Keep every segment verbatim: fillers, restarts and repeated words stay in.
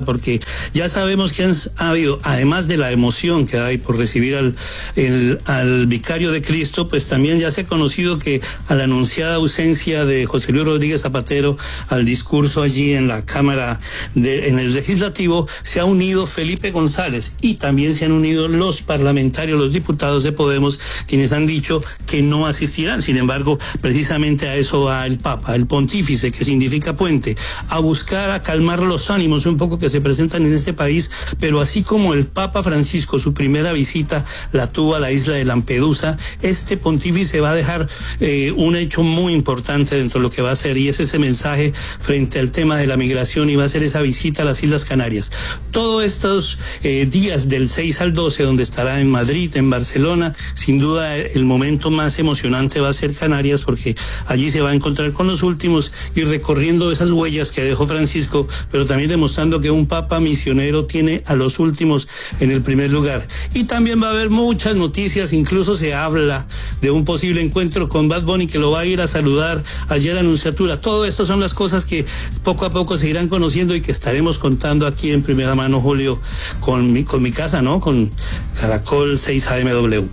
porque ya sabemos que han ha habido, además de la emoción que hay por recibir al, el, al vicario de Cristo, pues también ya se ha conocido que a la anunciada ausencia de José Luis Rodríguez Zapatero al discurso allí en la Cámara, de, en el Legislativo, se ha unido Felipe González y también se han unido los parlamentarios, los diputados de Podemos, quienes han dicho que no asistirán. Sin embargo, precisamente a eso va el Papa, el pontífice, que significa puente, a buscar, a calmar los ánimos un poco que se presentan en este país, pero así como el Papa Francisco, su primera visita la tuvo a la isla de Lampedusa, este pontífice va a dejar eh, un hecho muy importante dentro de lo que va a ser, y es ese mensaje frente al tema de la migración, y va a ser esa visita a las Islas Canarias. Todos estos eh, días del seis al doce, donde estará en Madrid, en Barcelona, sin duda el momento más emocionante va a ser Canarias, porque allí se va a encontrar con los últimos y recorriendo esas huellas que dejó Francisco, pero también demostrando que un Papa misionero tiene a los últimos en el primer lugar. Y también va a haber muchas noticias, incluso se habla de un posible encuentro con Bad Bunny, que lo va a ir a saludar ayer a la Anunciatura. Todas estas son las cosas que poco a poco se irán conociendo y que estaremos contando aquí en primera mano, Julio, con mi, con mi casa, ¿no? Con Caracol seis A M W.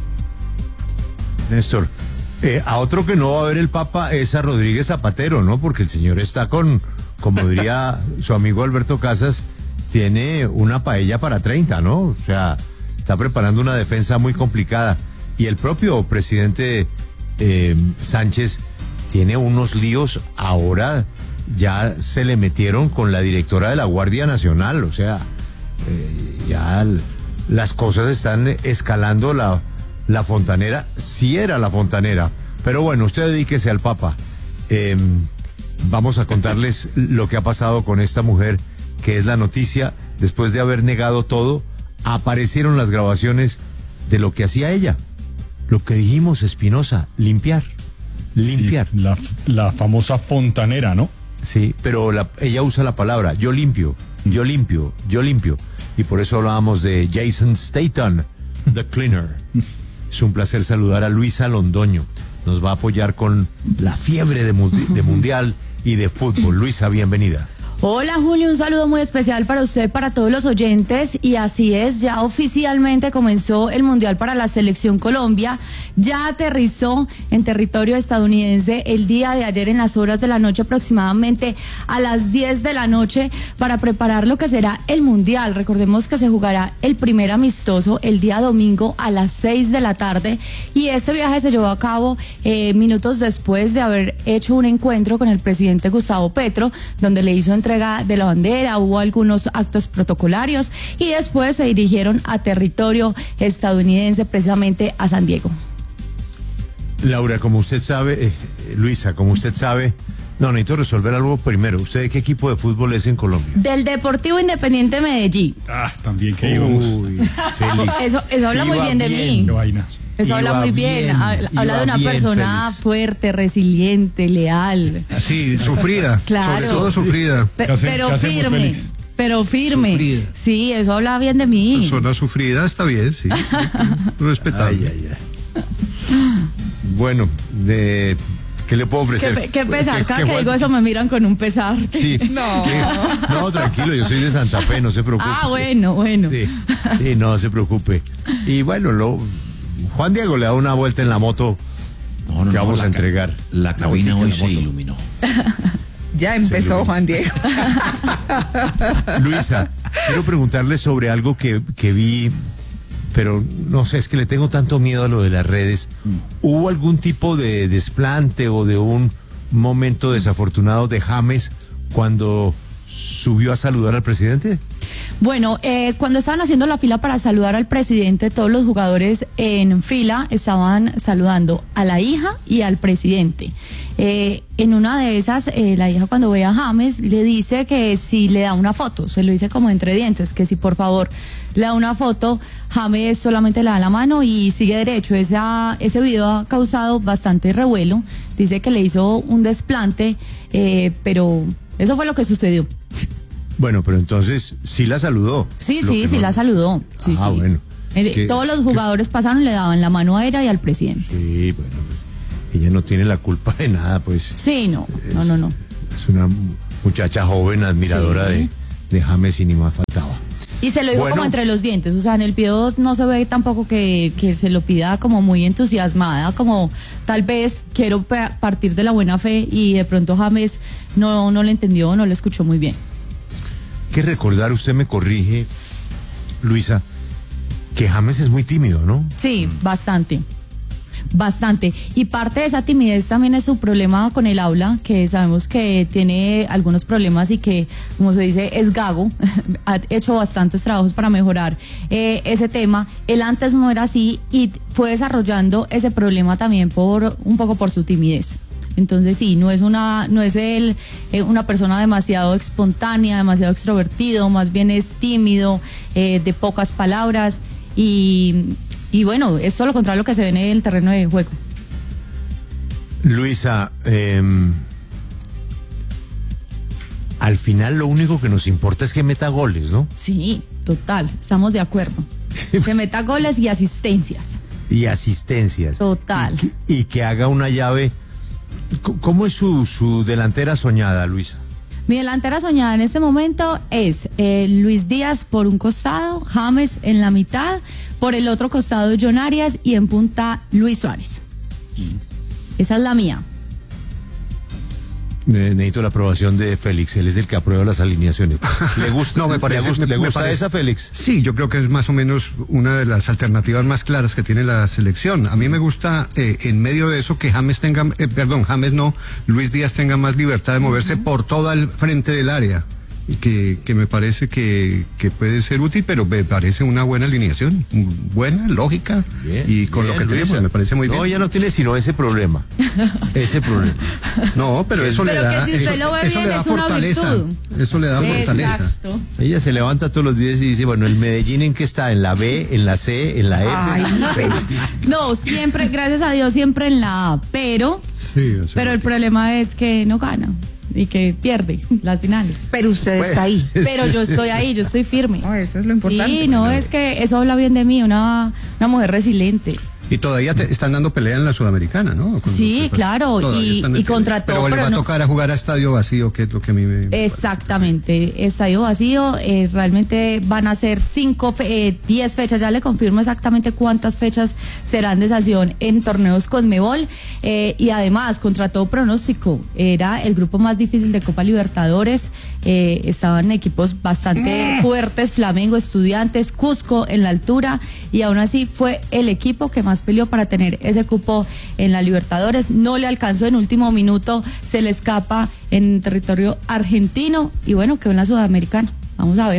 Néstor, eh, a otro que no va a ver el Papa es a Rodríguez Zapatero, ¿no? Porque el señor está con, como diría su amigo Alberto Casas, tiene una paella para treinta, ¿no? O sea, está preparando una defensa muy complicada. Y el propio presidente eh, Sánchez tiene unos líos ahora, ya se le metieron con la directora de la Guardia Nacional, o sea, eh, ya l- las cosas están escalando. La, la fontanera, sí era la fontanera, pero bueno, usted dedíquese al Papa. Eh, vamos a contarles lo que ha pasado con esta mujer, que es la noticia. Después de haber negado todo, aparecieron las grabaciones de lo que hacía ella. Lo que dijimos, Espinosa, limpiar, limpiar. Sí, la, la famosa fontanera, ¿no? Sí, pero la, ella usa la palabra, yo limpio, yo limpio, yo limpio. Y por eso hablábamos de Jason Statham, The Cleaner. Es un placer saludar a Luisa Londoño. Nos va a apoyar con la fiebre de, de mundial y de fútbol. Luisa, bienvenida. Hola Julio, un saludo muy especial para usted, para todos los oyentes, y así es, ya oficialmente comenzó el Mundial para la Selección Colombia, ya aterrizó en territorio estadounidense el día de ayer en las horas de la noche, aproximadamente a las diez de la noche, para preparar lo que será el Mundial. Recordemos que se jugará el primer amistoso el día domingo a las seis de la tarde, y este viaje se llevó a cabo eh, minutos después de haber hecho un encuentro con el presidente Gustavo Petro, donde le hizo entrega de la bandera, hubo algunos actos protocolarios y después se dirigieron a territorio estadounidense, precisamente a San Diego. Laura, como usted sabe, eh, Luisa, como usted sabe, no, necesito resolver algo primero. ¿Usted de qué equipo de fútbol es en Colombia? Del Deportivo Independiente Medellín. Ah, también que íbamos. Uy, Félix. Eso, eso habla muy Iba bien de bien. mí. Qué vainas. Eso Iba habla muy bien, bien, habla, habla iba de una bien, persona Félix. fuerte, resiliente, leal. Sí, sufrida. Claro. Sobre todo sufrida. Pe- ¿Qué hace- pero qué hacemos, firme, Félix? pero firme. Sufrida. Sí, eso habla bien de mí. Persona sufrida está bien, sí. Respetable. Ay, ay, ay. Bueno, de, ¿qué le puedo ofrecer? Qué, qué pesar, ¿Qué- cada qué que fue? digo eso me miran con un pesar. Sí. No. ¿Qué? No, tranquilo, yo soy de Santa Fe, no se preocupe. Ah, bueno, bueno. Sí, sí, no se preocupe. Y bueno, lo, Juan Diego le da una vuelta en la moto No, no, que no, vamos la a ca- entregar. La cabina vueltica hoy en se la moto. iluminó. Ya empezó Juan Diego. Luisa, quiero preguntarle sobre algo que, que vi, pero no sé, es que le tengo tanto miedo a lo de las redes. ¿Hubo algún tipo de desplante o de un momento desafortunado de James cuando subió a saludar al presidente? Bueno, eh, cuando estaban haciendo la fila para saludar al presidente, todos los jugadores en fila estaban saludando a la hija y al presidente. Eh, en una de esas, eh, la hija cuando ve a James le dice que si le da una foto, se lo dice como entre dientes, que si por favor le da una foto, James solamente le da la mano y sigue derecho. Esa, ese video ha causado bastante revuelo, dice que le hizo un desplante, eh, pero eso fue lo que sucedió. Bueno, pero entonces sí la saludó. Sí, Lo sí, que sí no- la saludó. Sí, Ah, sí. bueno. Eh, Es que- Todos los es que- jugadores pasaron y le daban la mano a ella y al presidente. Sí, bueno, pues, ella no tiene la culpa de nada, pues. Sí, no, no, no, no. Es una muchacha joven, admiradora Sí. de, de James y ni más faltaba. Y se lo dijo Bueno. como entre los dientes, o sea, en el video no se ve tampoco que, que se lo pida como muy entusiasmada, como tal vez quiero pa- partir de la buena fe y de pronto James no, no le entendió, no le escuchó muy bien. Que recordar, usted me corrige, Luisa, que James es muy tímido, ¿no? Sí, bastante. Bastante. Y parte de esa timidez también es su problema con el aula, que sabemos que tiene algunos problemas y que, como se dice, es gago. Ha hecho bastantes trabajos para mejorar eh, ese tema. Él antes no era así y fue desarrollando ese problema también por un poco por su timidez. Entonces sí, no es una, no es él eh, una persona demasiado espontánea, demasiado extrovertido, más bien es tímido, eh, de pocas palabras y Y bueno, es todo lo contrario a lo que se ve en el terreno de juego. Luisa, eh, al final lo único que nos importa es que meta goles, ¿no? Sí, total, estamos de acuerdo. Que meta goles y asistencias. Y asistencias. Total. Y que, y que haga una llave. C- ¿Cómo es su, su delantera soñada, Luisa? Mi delantera soñada en este momento es eh, Luis Díaz por un costado, James en la mitad, por el otro costado John Arias y en punta Luis Suárez. Esa es la mía. Ne- Necesito la aprobación de Félix, él es el que aprueba las alineaciones. ¿Le gusta, No, me parece- ¿le gusta, me- ¿le me gusta parece- esa, Félix? Sí, yo creo que es más o menos una de las alternativas más claras que tiene la selección. A mí me gusta, eh, en medio de eso, que James tenga, eh, perdón, James no, Luis Díaz tenga más libertad de moverse por todo el frente del área. Y que, que me parece que, que puede ser útil, pero me parece una buena alineación, buena, lógica, Bien, y con bien, lo que Luisa. tenemos me parece muy bien. No, ya no tiene sino ese problema. Ese problema. No, pero eso Pero le que da, si usted eso, lo ve eso bien, le da es una fortaleza. virtud. Eso le da fortaleza. Exacto. Ella se levanta todos los días y dice, bueno, ¿el Medellín en qué está? ¿En la B, en la C, en la F? Ay, No, siempre, gracias a Dios, siempre en la A, pero, Sí, o sea, pero el problema es que no gana y que pierde las finales. pero usted Pues, está ahí. Pero yo estoy ahí, yo estoy firme. No, eso es lo importante. Sí, no, es que eso habla bien de mí, una, una mujer resiliente. Y todavía te están dando pelea en la Sudamericana, ¿no? Con- Sí, con- claro, todavía y- están- y contra todo, Pero le pero va a no- tocar a jugar a estadio vacío, que es lo que a mí me... Exactamente, estadio vacío, eh, realmente van a ser cinco, fe- eh, diez fechas, ya le confirmo exactamente cuántas fechas serán de sanción en torneos Conmebol, eh, y además, contra todo pronóstico, era el grupo más difícil de Copa Libertadores, eh, estaban equipos bastante fuertes, Flamengo, Estudiantes, Cusco en la altura, y aún así fue el equipo que más peleó para tener ese cupo en la Libertadores, no le alcanzó en último minuto, se le escapa en territorio argentino y bueno, quedó en la Sudamericana. Vamos a ver.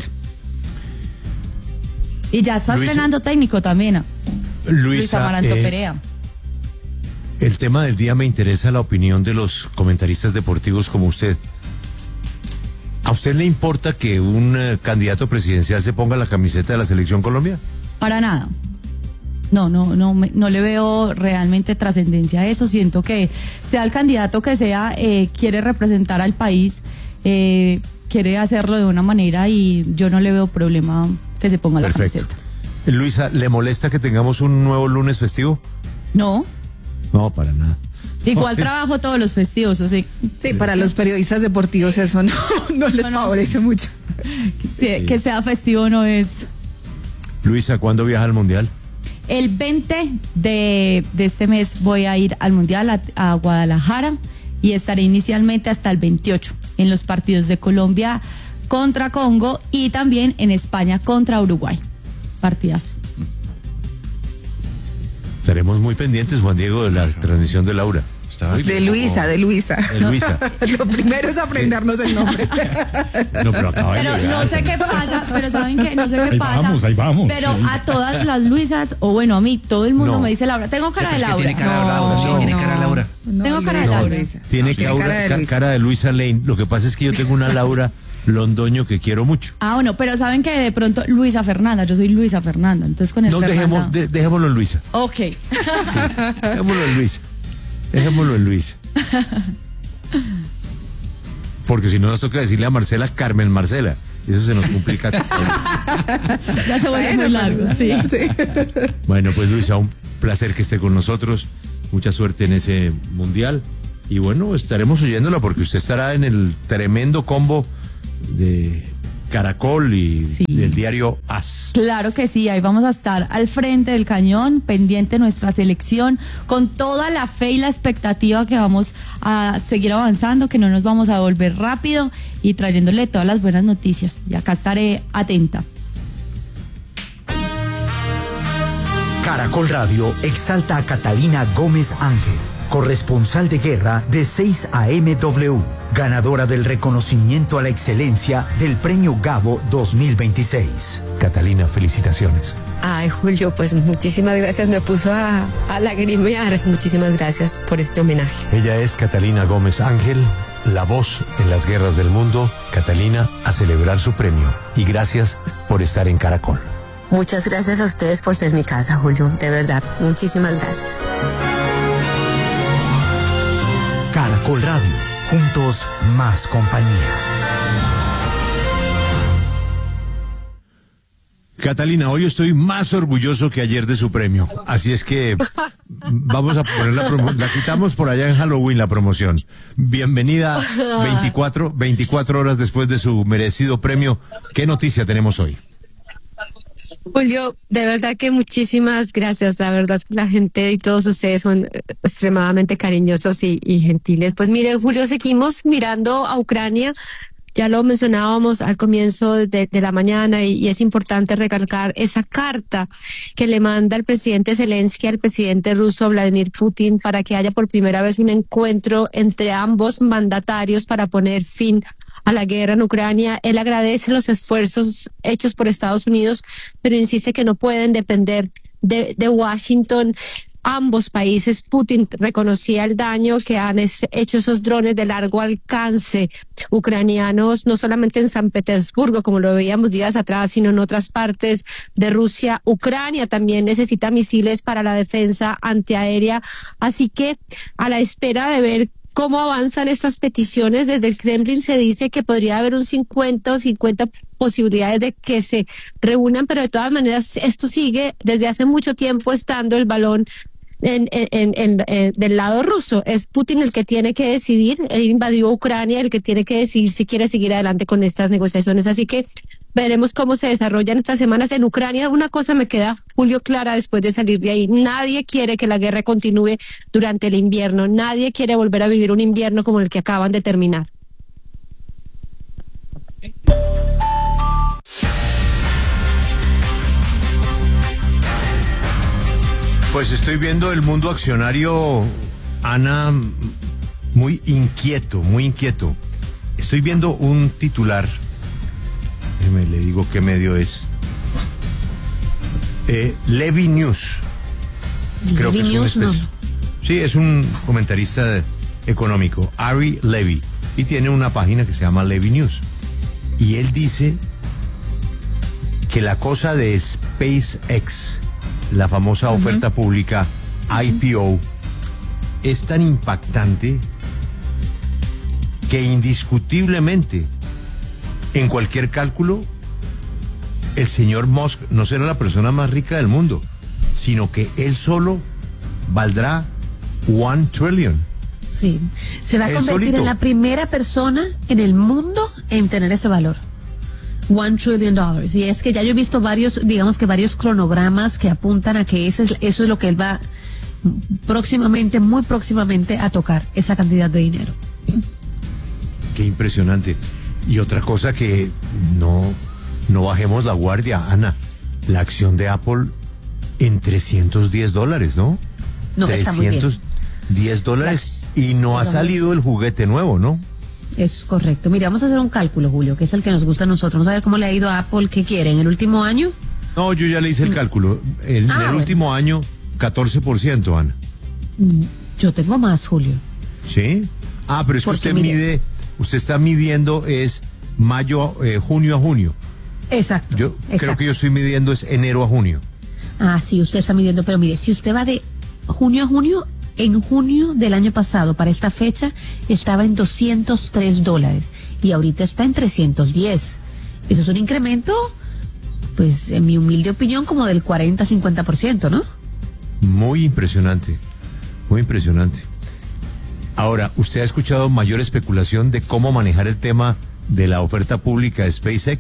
Y ya está Luisa- estrenando técnico también. Luis Luisa, Amaranto eh, Perea. el tema del día me interesa la opinión de los comentaristas deportivos como usted. ¿A usted le importa que un eh, candidato presidencial se ponga la camiseta de la Selección Colombia? Para nada. No, no, no, me- no le veo realmente trascendencia a eso. Siento que sea el candidato que sea, eh, quiere representar al país, eh, quiere hacerlo de una manera y yo no le veo problema que se ponga la Perfecto. camiseta. Luisa, ¿le molesta que tengamos un nuevo lunes festivo? No, No, para nada. igual trabajo todos los festivos, o sea, Sí, para los periodistas deportivos eso no, no les No, no. favorece mucho. si- que sea festivo no es. Luisa, ¿cuándo viaja al Mundial? El veinte de, de este mes voy a ir al Mundial a, a Guadalajara y estaré inicialmente hasta el veintiocho en los partidos de Colombia contra Congo y también en España contra Uruguay. Partidazo. Estaremos muy pendientes, Juan Diego, de la transmisión de Laura. Muy De bien. Luisa, de Luisa. De Luisa. Lo primero es aprendernos el nombre. No, pero acaba de Pero llegar. no sé qué pasa, pero saben que no sé qué Ahí pasa. vamos, ahí vamos, Pero sí. a todas las Luisas, o bueno, a mí, todo el mundo No. me dice Laura. Tengo cara de Laura. Tiene cara de Laura, sí, No, tiene no. cara de Laura. No, Tengo cara de Luisa, Laura. Luisa. Tiene, Tiene Laura- cara de ca- Luisa. cara de Luisa Lane. Lo que pasa es que yo tengo una Laura Londoño que quiero mucho. Ah, bueno, pero saben que de pronto Luisa Fernanda, yo soy Luisa Fernanda, entonces con el No, Fernanda. dejemos, de- dejémoslo en Luisa. Ok. Sí, dejémoslo en Luisa. Dejémoslo en Luisa. Porque si no nos toca decirle a Marcela Carmen Marcela. Y eso se nos complica. Ya se vuelve muy largo, sí. Bueno, pues Luisa, un placer que esté con nosotros. Mucha suerte en ese mundial. Y bueno, estaremos oyéndola porque usted estará en el tremendo combo de Caracol y Sí. del diario AS. Claro que sí, ahí vamos a estar al frente del cañón, pendiente de nuestra selección, con toda la fe y la expectativa que vamos a seguir avanzando, que no nos vamos a volver rápido y trayéndole todas las buenas noticias. Y acá estaré atenta. Caracol Radio exalta a Catalina Gómez Ángel, corresponsal de guerra de seis A M W, ganadora del reconocimiento a la excelencia del Premio Gabo dos mil veintiséis. Catalina, felicitaciones. Ay, Julio, pues muchísimas gracias, me puso a, a lagrimear. Muchísimas gracias por este homenaje. Ella es Catalina Gómez Ángel, la voz en las guerras del mundo. Catalina, a celebrar su premio. Y gracias por estar en Caracol. Muchas gracias a ustedes por ser mi casa, Julio, de verdad, muchísimas gracias. Caracol Radio, juntos más compañía. Catalina, hoy estoy más orgulloso que ayer de su premio. Así es que vamos a poner la promoción. La quitamos por allá en Halloween, la promoción. Bienvenida veinticuatro, veinticuatro horas después de su merecido premio. ¿Qué noticia tenemos hoy? Julio, de verdad que muchísimas gracias. La verdad es que la gente y todos ustedes son extremadamente cariñosos y, y gentiles. Pues mire, Julio, seguimos mirando a Ucrania. Ya lo mencionábamos al comienzo de, de la mañana y, y es importante recalcar esa carta que le manda el presidente Zelensky al presidente ruso Vladimir Putin para que haya por primera vez un encuentro entre ambos mandatarios para poner fin a la guerra en Ucrania. Él agradece los esfuerzos hechos por Estados Unidos, pero insiste que no pueden depender de, de Washington. Ambos países, Putin reconocía el daño que han hecho esos drones de largo alcance ucranianos, no solamente en San Petersburgo, como lo veíamos días atrás, sino en otras partes de Rusia. Ucrania también necesita misiles para la defensa antiaérea, así que a la espera de ver cómo avanzan estas peticiones, desde el Kremlin se dice que podría haber un cincuenta o cincuenta posibilidades de que se reúnan, pero de todas maneras esto sigue desde hace mucho tiempo estando el balón En, en, en, en, en, del lado ruso. Es Putin el que tiene que decidir, él invadió Ucrania, el que tiene que decidir si quiere seguir adelante con estas negociaciones, así que veremos cómo se desarrollan estas semanas en Ucrania. Una cosa me queda, Julio, clara después de salir de ahí: nadie quiere que la guerra continúe durante el invierno, nadie quiere volver a vivir un invierno como el que acaban de terminar. Pues estoy viendo el mundo accionario, Ana, muy inquieto, muy inquieto. Estoy viendo un titular, déjeme le digo qué medio es. Eh, Levy News. Creo Levy que es News, un no. espe- Sí, es un comentarista económico, Ari Levy, y tiene una página que se llama Levy News. Y él dice que la cosa de SpaceX, la famosa oferta pública I P O, es tan impactante que indiscutiblemente en cualquier cálculo el señor Musk no será la persona más rica del mundo, sino que él solo valdrá one trillion. Sí, se va a Él convertir solito. en la primera persona en el mundo en tener ese valor. One trillion dollars. Y es que ya yo he visto varios, digamos que varios cronogramas que apuntan a que ese es, eso es lo que él va próximamente, muy próximamente a tocar, esa cantidad de dinero. Qué impresionante. Y otra cosa que no, no bajemos la guardia, Ana, la acción de Apple en trescientos diez dólares, ¿no? No, está muy bien. trescientos diez dólares y no ha Está muy salido el juguete nuevo, ¿no? Es correcto. Mira, vamos a hacer un cálculo, Julio, que es el que nos gusta a nosotros. Vamos a ver cómo le ha ido a Apple. ¿Qué quiere? ¿En el último año? No, yo ya le hice el cálculo. En, Ah, en el bueno. último año, catorce por ciento, Ana. Mm, Yo tengo más, Julio. ¿Sí? Ah, pero es que Porque usted mire- mide, usted está midiendo es mayo, eh, junio a junio. Exacto. Yo creo exacto. que yo estoy midiendo es enero a junio. Ah, sí, usted está midiendo, pero mire, si usted va de junio a junio, en junio del año pasado, para esta fecha, estaba en doscientos tres dólares y ahorita está en trescientos diez. Eso es un incremento, pues, en mi humilde opinión, como del cuarenta a cincuenta por ciento, ¿no? Muy impresionante, muy impresionante. Ahora, ¿usted ha escuchado mayor especulación de cómo manejar el tema de la oferta pública de SpaceX?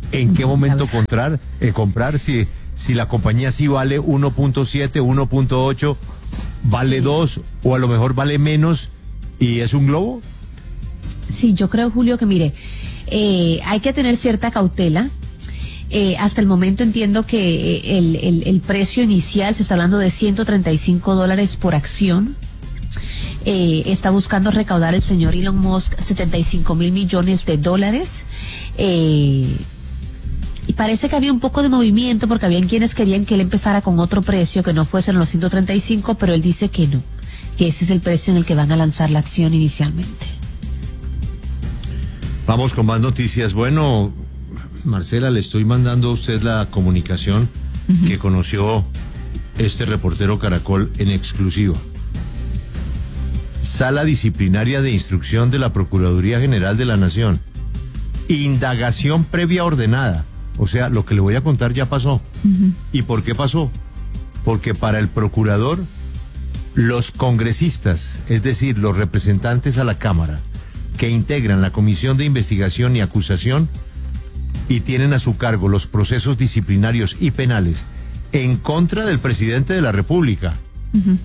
¿En qué momento comprar, eh, comprar si, si la compañía sí vale uno punto siete, uno punto ocho, vale dos o a lo mejor vale menos y es un globo? Sí, yo creo, Julio, que mire, eh, hay que tener cierta cautela. Eh, hasta el momento entiendo que eh, el, el, el precio inicial se está hablando de ciento treinta y cinco dólares por acción. Eh, está buscando recaudar el señor Elon Musk setenta y cinco mil millones de dólares. Eh, y parece que había un poco de movimiento porque habían quienes querían que él empezara con otro precio que no fuesen los ciento treinta y cinco, pero él dice que no, que ese es el precio en el que van a lanzar la acción inicialmente. Vamos con más noticias. Bueno, Marcela, le estoy mandando a usted la comunicación uh-huh. que conoció este reportero Caracol en exclusiva. Sala Disciplinaria de Instrucción de la Procuraduría General de la Nación. Indagación previa ordenada. O sea, lo que le voy a contar ya pasó. Uh-huh. ¿Y por qué pasó? Porque para el procurador, los congresistas, es decir, los representantes a la Cámara, que integran la Comisión de Investigación y Acusación y tienen a su cargo los procesos disciplinarios y penales en contra del presidente de la República. Uh-huh.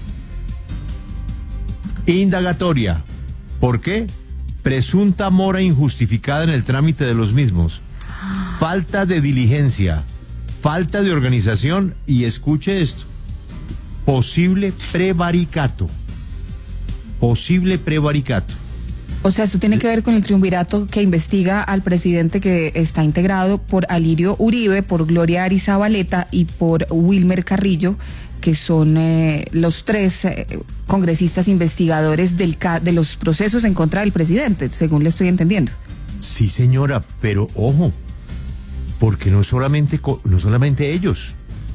Indagatoria. ¿Por qué? Presunta mora injustificada en el trámite de los mismos. Falta de diligencia, falta de organización y escuche esto, posible prevaricato. Posible prevaricato. O sea, esto tiene que ver con el triunvirato que investiga al presidente, que está integrado por Alirio Uribe, por Gloria Arizabaleta y por Wilmer Carrillo, que son eh, los tres eh, congresistas investigadores del ca de los procesos en contra del presidente, según le estoy entendiendo. Sí, señora, pero ojo, porque no solamente, no solamente ellos,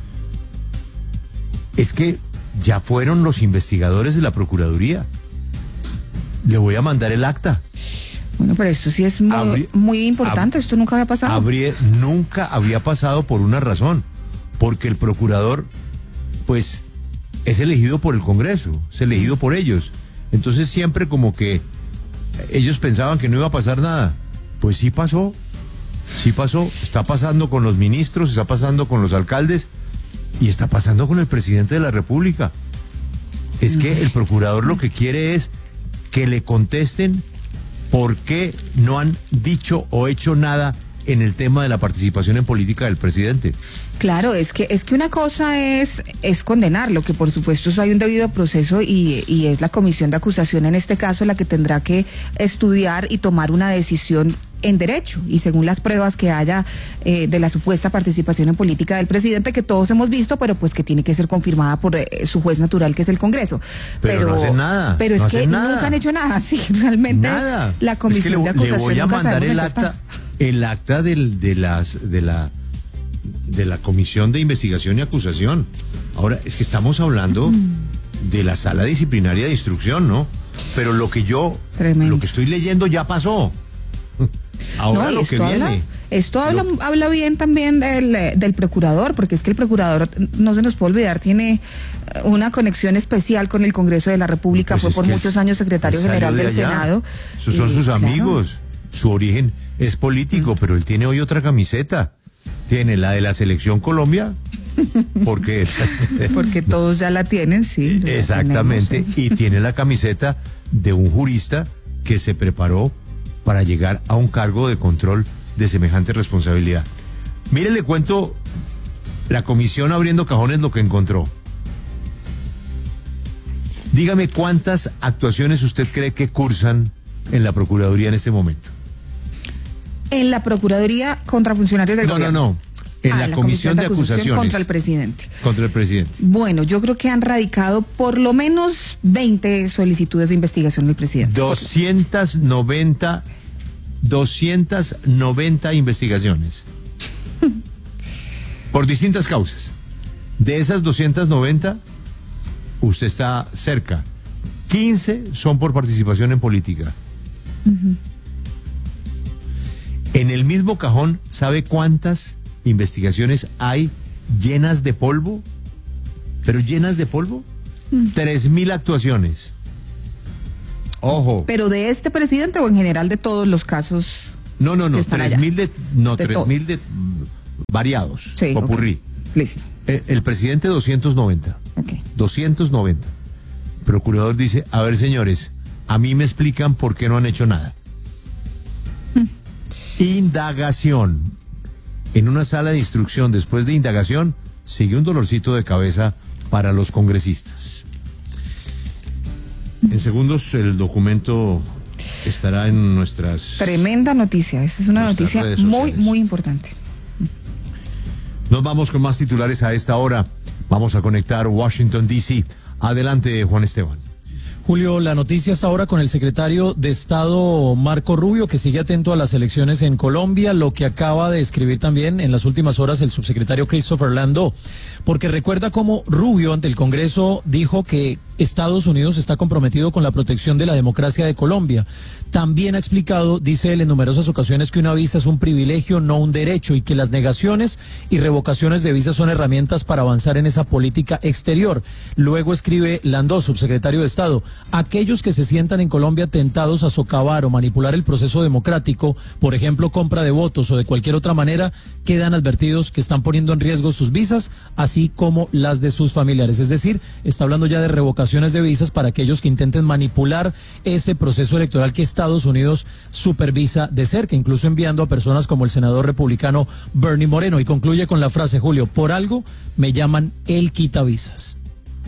es que ya fueron los investigadores de la Procuraduría. Le voy a mandar el acta. Bueno, pero esto sí es muy, Habría, muy importante, hab, esto nunca había pasado. Habría, nunca había pasado por una razón, porque el procurador, pues, es elegido por el Congreso, es elegido por ellos. Entonces siempre como que ellos pensaban que no iba a pasar nada. Pues sí pasó, sí pasó, está pasando con los ministros, está pasando con los alcaldes y está pasando con el presidente de la República. Es que el procurador lo que quiere es que le contesten por qué no han dicho o hecho nada en el tema de la participación en política del presidente. Claro, es que es que una cosa es es condenarlo, que por supuesto eso hay un debido proceso y, y es la comisión de acusación en este caso la que tendrá que estudiar y tomar una decisión en derecho y según las pruebas que haya eh, de la supuesta participación en política del presidente, que todos hemos visto, pero pues que tiene que ser confirmada por eh, su juez natural, que es el Congreso. Pero, pero no hacen nada. Pero es no que nada. nunca han hecho nada, sí, realmente nada. La comisión es que le, de acusación le voy a nunca mandar el acta, está. el acta del, de las de la de la comisión de investigación y acusación. Ahora, es que estamos hablando mm. de la sala disciplinaria de instrucción, ¿no? Pero lo que yo, Tremendo. lo que estoy leyendo ya pasó. Ahora no, lo que habla, viene. Esto habla, lo... habla bien también del, del procurador, porque es que el procurador, no se nos puede olvidar, tiene una conexión especial con el Congreso de la República, no, pues fue por muchos años secretario general del allá. Senado. Esos son y, sus claro. amigos, su origen es político, mm. pero él tiene hoy otra camiseta. Tiene la de la Selección Colombia, porque... porque todos ya la tienen, sí. Exactamente, tenemos, sí. Y tiene la camiseta de un jurista que se preparó para llegar a un cargo de control de semejante responsabilidad. Mire, le cuento, la comisión abriendo cajones lo que encontró. Dígame cuántas actuaciones usted cree que cursan en la Procuraduría en este momento. En la Procuraduría contra funcionarios del no, gobierno. No, no, en ah, la, en la comisión, comisión de acusaciones. acusación contra el presidente. Contra el presidente. Bueno, yo creo que han radicado por lo menos veinte solicitudes de investigación del presidente. doscientas noventa, doscientas noventa investigaciones. Por distintas causas. De esas doscientas noventa, usted está cerca. quince son por participación en política. Uh-huh. En el mismo cajón, ¿sabe cuántas investigaciones hay llenas de polvo? ¿Pero llenas de polvo? Mm. Tres mil actuaciones. Ojo. ¿Pero de este presidente o en general de todos los casos? No, no, no, están tres allá. mil de, no, De tres todo. mil de variados, Sí, popurrí. ok. Listo. Eh, el presidente doscientos noventa. Ok. doscientos noventa. Procurador dice, a ver señores, a mí me explican por qué no han hecho nada. Indagación. En una sala de instrucción, después de indagación, sigue un dolorcito de cabeza para los congresistas. En segundos el documento estará en nuestras... Tremenda noticia. Esta es una Nuestras noticia redes muy, sociales. muy importante. Nos vamos con más titulares a esta hora. Vamos a conectar Washington, D C. Adelante, Juan Esteban. Julio, la noticia está ahora con el secretario de Estado Marco Rubio, que sigue atento a las elecciones en Colombia, lo que acaba de escribir también en las últimas horas el subsecretario Christopher Landau, porque recuerda cómo Rubio ante el Congreso dijo que Estados Unidos está comprometido con la protección de la democracia de Colombia. También ha explicado, dice él en numerosas ocasiones, que una visa es un privilegio, no un derecho, y que las negaciones y revocaciones de visas son herramientas para avanzar en esa política exterior. Luego escribe Landau, subsecretario de Estado, aquellos que se sientan en Colombia tentados a socavar o manipular el proceso democrático, por ejemplo, compra de votos o de cualquier otra manera, quedan advertidos que están poniendo en riesgo sus visas, así como las de sus familiares. Es decir, está hablando ya de revocaciones de visas para aquellos que intenten manipular ese proceso electoral que Estados Unidos supervisa de cerca, incluso enviando a personas como el senador republicano Bernie Moreno. Y concluye con la frase, Julio, por algo me llaman el quitavisas.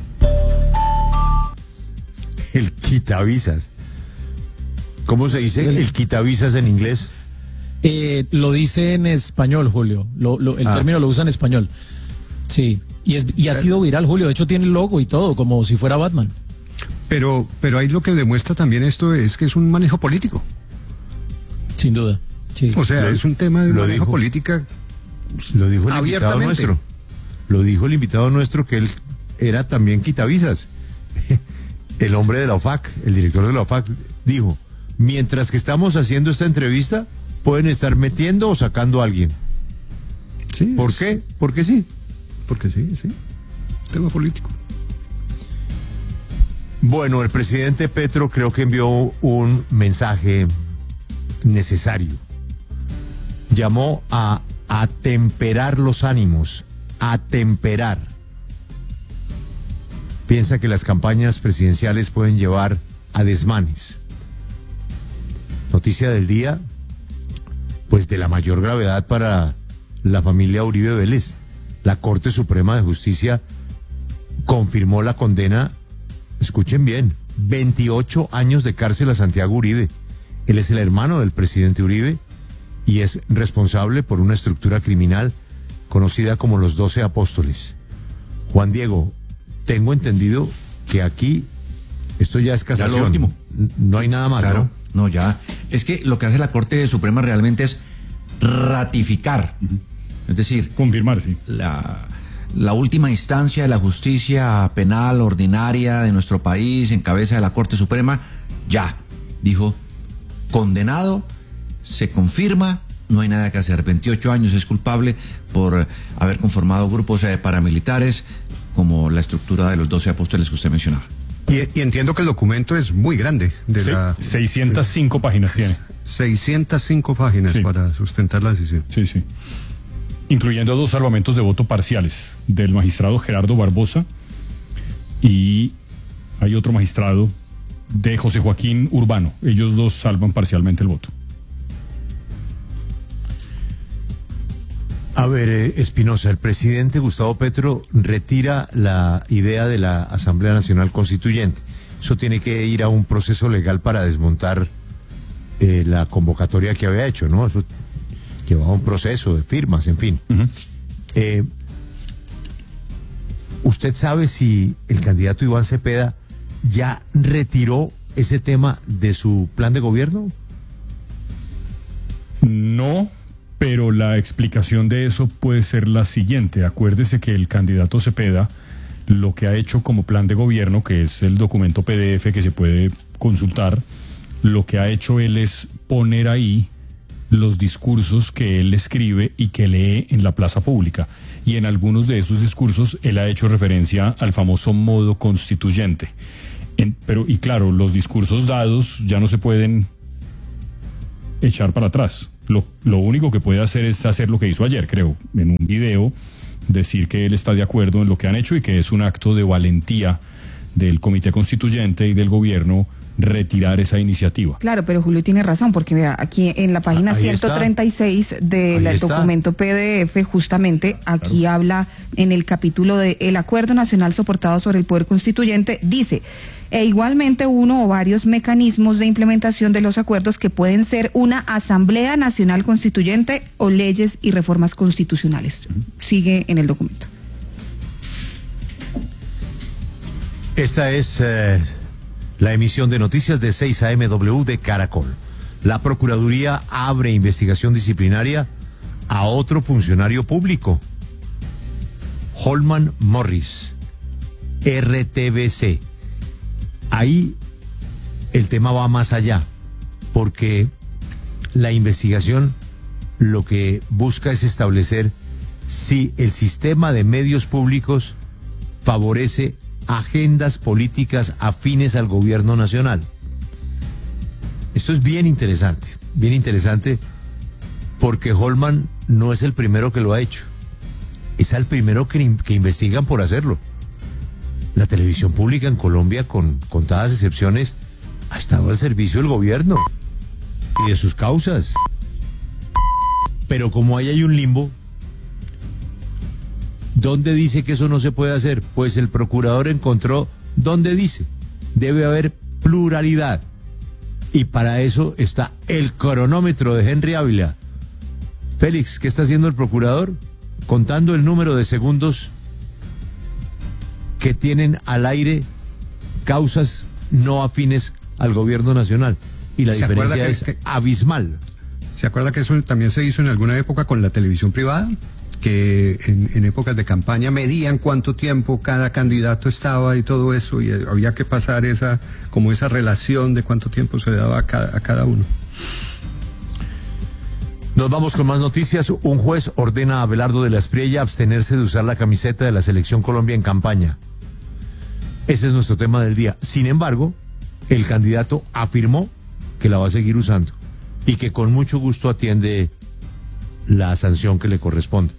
El quitavisas. ¿Cómo se dice el, el quitavisas en inglés? Eh, lo dice en español, Julio. Lo, lo, el ah. término lo usa en español. Sí. Y, es, y ha sido viral, Julio. De hecho, tiene el logo y todo, como si fuera Batman. Pero, pero ahí lo que demuestra también esto es que es un manejo político. Sin duda. Sí. O sea, Lo- es un tema de lo manejo dijo. política. Lo dijo el invitado Abiertamente. nuestro. Lo dijo el invitado nuestro que él era también quitavisas. El hombre de la O F A C, el director de la O F A C, dijo, mientras que estamos haciendo esta entrevista, pueden estar metiendo o sacando a alguien. Sí, ¿Por es- qué? Porque sí. Porque sí, sí. Tema político. Bueno, el presidente Petro creo que envió un mensaje necesario. Llamó a atemperar los ánimos, atemperar. Piensa que las campañas presidenciales pueden llevar a desmanes. Noticia del día, pues de la mayor gravedad para la familia Uribe Vélez. La Corte Suprema de Justicia confirmó la condena, escuchen bien, veintiocho años de cárcel a Santiago Uribe. Él es el hermano del presidente Uribe y es responsable por una estructura criminal conocida como los Doce Apóstoles. Juan Diego, tengo entendido que aquí esto ya es casación. Ya lo último. N- No hay nada más, Claro, ¿no? no, ya. Es que lo que hace la Corte Suprema realmente es ratificar. Es decir, Confirmar, sí. la, la última instancia de la justicia penal ordinaria de nuestro país, en cabeza de la Corte Suprema, ya dijo, condenado, se confirma, no hay nada que hacer. veintiocho años, es culpable por haber conformado grupos eh, paramilitares, como la estructura de los Doce Apóstoles que usted mencionaba. Y, y entiendo que el documento es muy grande. De Se- la, seiscientas cinco páginas tiene. seiscientas cinco páginas Sí. para sustentar la decisión. Sí, sí. Incluyendo dos salvamentos de voto parciales del magistrado Gerardo Barbosa y hay otro magistrado de José Joaquín Urbano. Ellos dos salvan parcialmente el voto. A ver, eh, Espinosa, el presidente Gustavo Petro retira la idea de la Asamblea Nacional Constituyente. Eso tiene que ir a un proceso legal para desmontar eh, la convocatoria que había hecho, ¿no? Eso llevaba un proceso de firmas, en fin. Ujú. Eh, ¿Usted sabe si el candidato Iván Cepeda ya retiró ese tema de su plan de gobierno? No, pero la explicación de eso puede ser la siguiente. Acuérdese que el candidato Cepeda lo que ha hecho como plan de gobierno, que es el documento P D F que se puede consultar, lo que ha hecho él es poner ahí los discursos que él escribe y que lee en la plaza pública. Y en algunos de esos discursos él ha hecho referencia al famoso modo constituyente. En, pero, y claro, los discursos dados ya no se pueden echar para atrás. lo, lo único que puede hacer es hacer lo que hizo ayer, creo, en un video, decir que él está de acuerdo en lo que han hecho y que es un acto de valentía del Comité Constituyente y del gobierno retirar esa iniciativa. Claro, pero Julio tiene razón, porque vea, aquí en la página Ahí ciento treinta y seis del documento P D F, justamente aquí claro. habla en el capítulo de el Acuerdo Nacional soportado sobre el Poder Constituyente, dice, e igualmente uno o varios mecanismos de implementación de los acuerdos que pueden ser una Asamblea Nacional Constituyente o leyes y reformas constitucionales. Uh-huh. Sigue en el documento. Esta es... Eh... la emisión de noticias de seis A M W de Caracol. La Procuraduría abre investigación disciplinaria a otro funcionario público, Holman Morris, R T B C. Ahí el tema va más allá, porque la investigación lo que busca es establecer si el sistema de medios públicos favorece agendas políticas afines al gobierno nacional. Esto es bien interesante, bien interesante, porque Holman no es el primero que lo ha hecho, es el primero que, que investigan por hacerlo. La televisión pública en Colombia, con contadas excepciones, ha estado al servicio del gobierno y de sus causas. Pero como ahí hay un limbo, ¿dónde dice que eso no se puede hacer? Pues el procurador encontró dónde dice. Debe haber pluralidad. Y para eso está el cronómetro de Henry Ávila. Félix, ¿qué está haciendo el procurador? Contando el número de segundos que tienen al aire causas no afines al gobierno nacional. Y la diferencia que, es que, abismal. ¿Se acuerda que eso también se hizo en alguna época con la televisión privada? Que en, en épocas de campaña medían cuánto tiempo cada candidato estaba y todo eso, y había que pasar esa, como esa relación de cuánto tiempo se le daba a cada, a cada uno. Nos vamos con más noticias. Un juez ordena a Abelardo de la Espriella abstenerse de usar la camiseta de la Selección Colombia en campaña. Ese es nuestro tema del día. Sin embargo, el candidato afirmó que la va a seguir usando y que con mucho gusto atiende la sanción que le corresponde.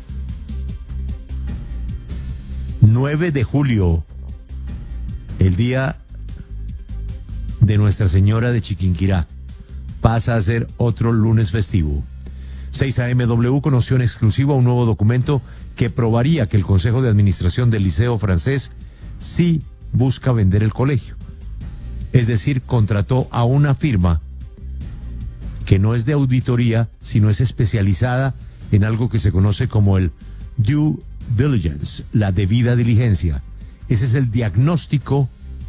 nueve de julio, el día de Nuestra Señora de Chiquinquirá, pasa a ser otro lunes festivo. seis A M W conoció en exclusiva un nuevo documento que probaría que el Consejo de Administración del Liceo Francés sí busca vender el colegio. Es decir, contrató a una firma que no es de auditoría, sino es especializada en algo que se conoce como el due diligence, la debida diligencia. Ese es el diagnóstico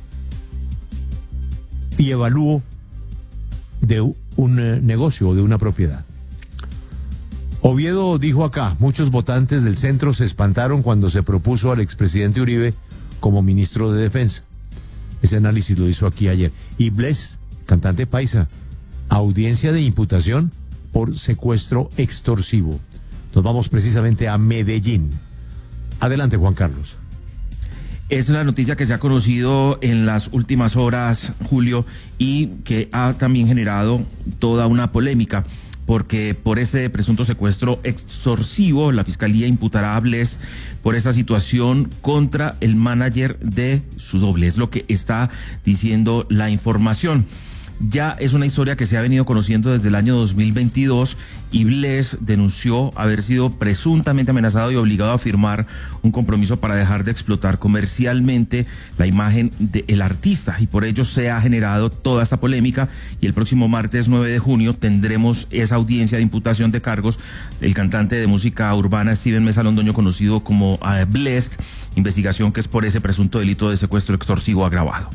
y evalúo de un eh, negocio o de una propiedad. Oviedo dijo acá, muchos votantes del centro se espantaron cuando se propuso al expresidente Uribe como ministro de Defensa. Ese análisis lo hizo aquí ayer. Y Bless, cantante paisa, audiencia de imputación por secuestro extorsivo. Nos vamos precisamente a Medellín. Adelante, Juan Carlos. Es una noticia que se ha conocido en las últimas horas, Julio, y que ha también generado toda una polémica, porque por este presunto secuestro extorsivo, la Fiscalía imputará a Bless por esta situación contra el manager de su doble. Es lo que está diciendo la información. Ya es una historia que se ha venido conociendo desde el año dos mil veintidós y Bless denunció haber sido presuntamente amenazado y obligado a firmar un compromiso para dejar de explotar comercialmente la imagen del artista, y por ello se ha generado toda esta polémica, y el próximo martes nueve de junio tendremos esa audiencia de imputación de cargos del cantante de música urbana Steven Mesa Londoño, conocido como uh, Bless, investigación que es por ese presunto delito de secuestro extorsivo agravado.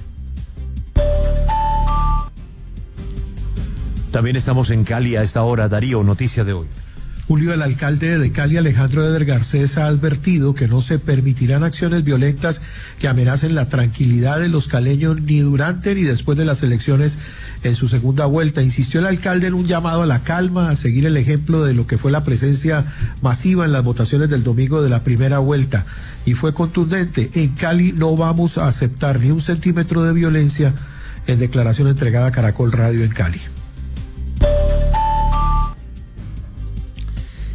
También estamos en Cali a esta hora. Darío, noticia de hoy. Julio, el alcalde de Cali, Alejandro Eder Garcés, ha advertido que no se permitirán acciones violentas que amenacen la tranquilidad de los caleños ni durante ni después de las elecciones en su segunda vuelta. Insistió el alcalde en un llamado a la calma, a seguir el ejemplo de lo que fue la presencia masiva en las votaciones del domingo de la primera vuelta. Y fue contundente: en Cali no vamos a aceptar ni un centímetro de violencia, en declaración entregada a Caracol Radio en Cali.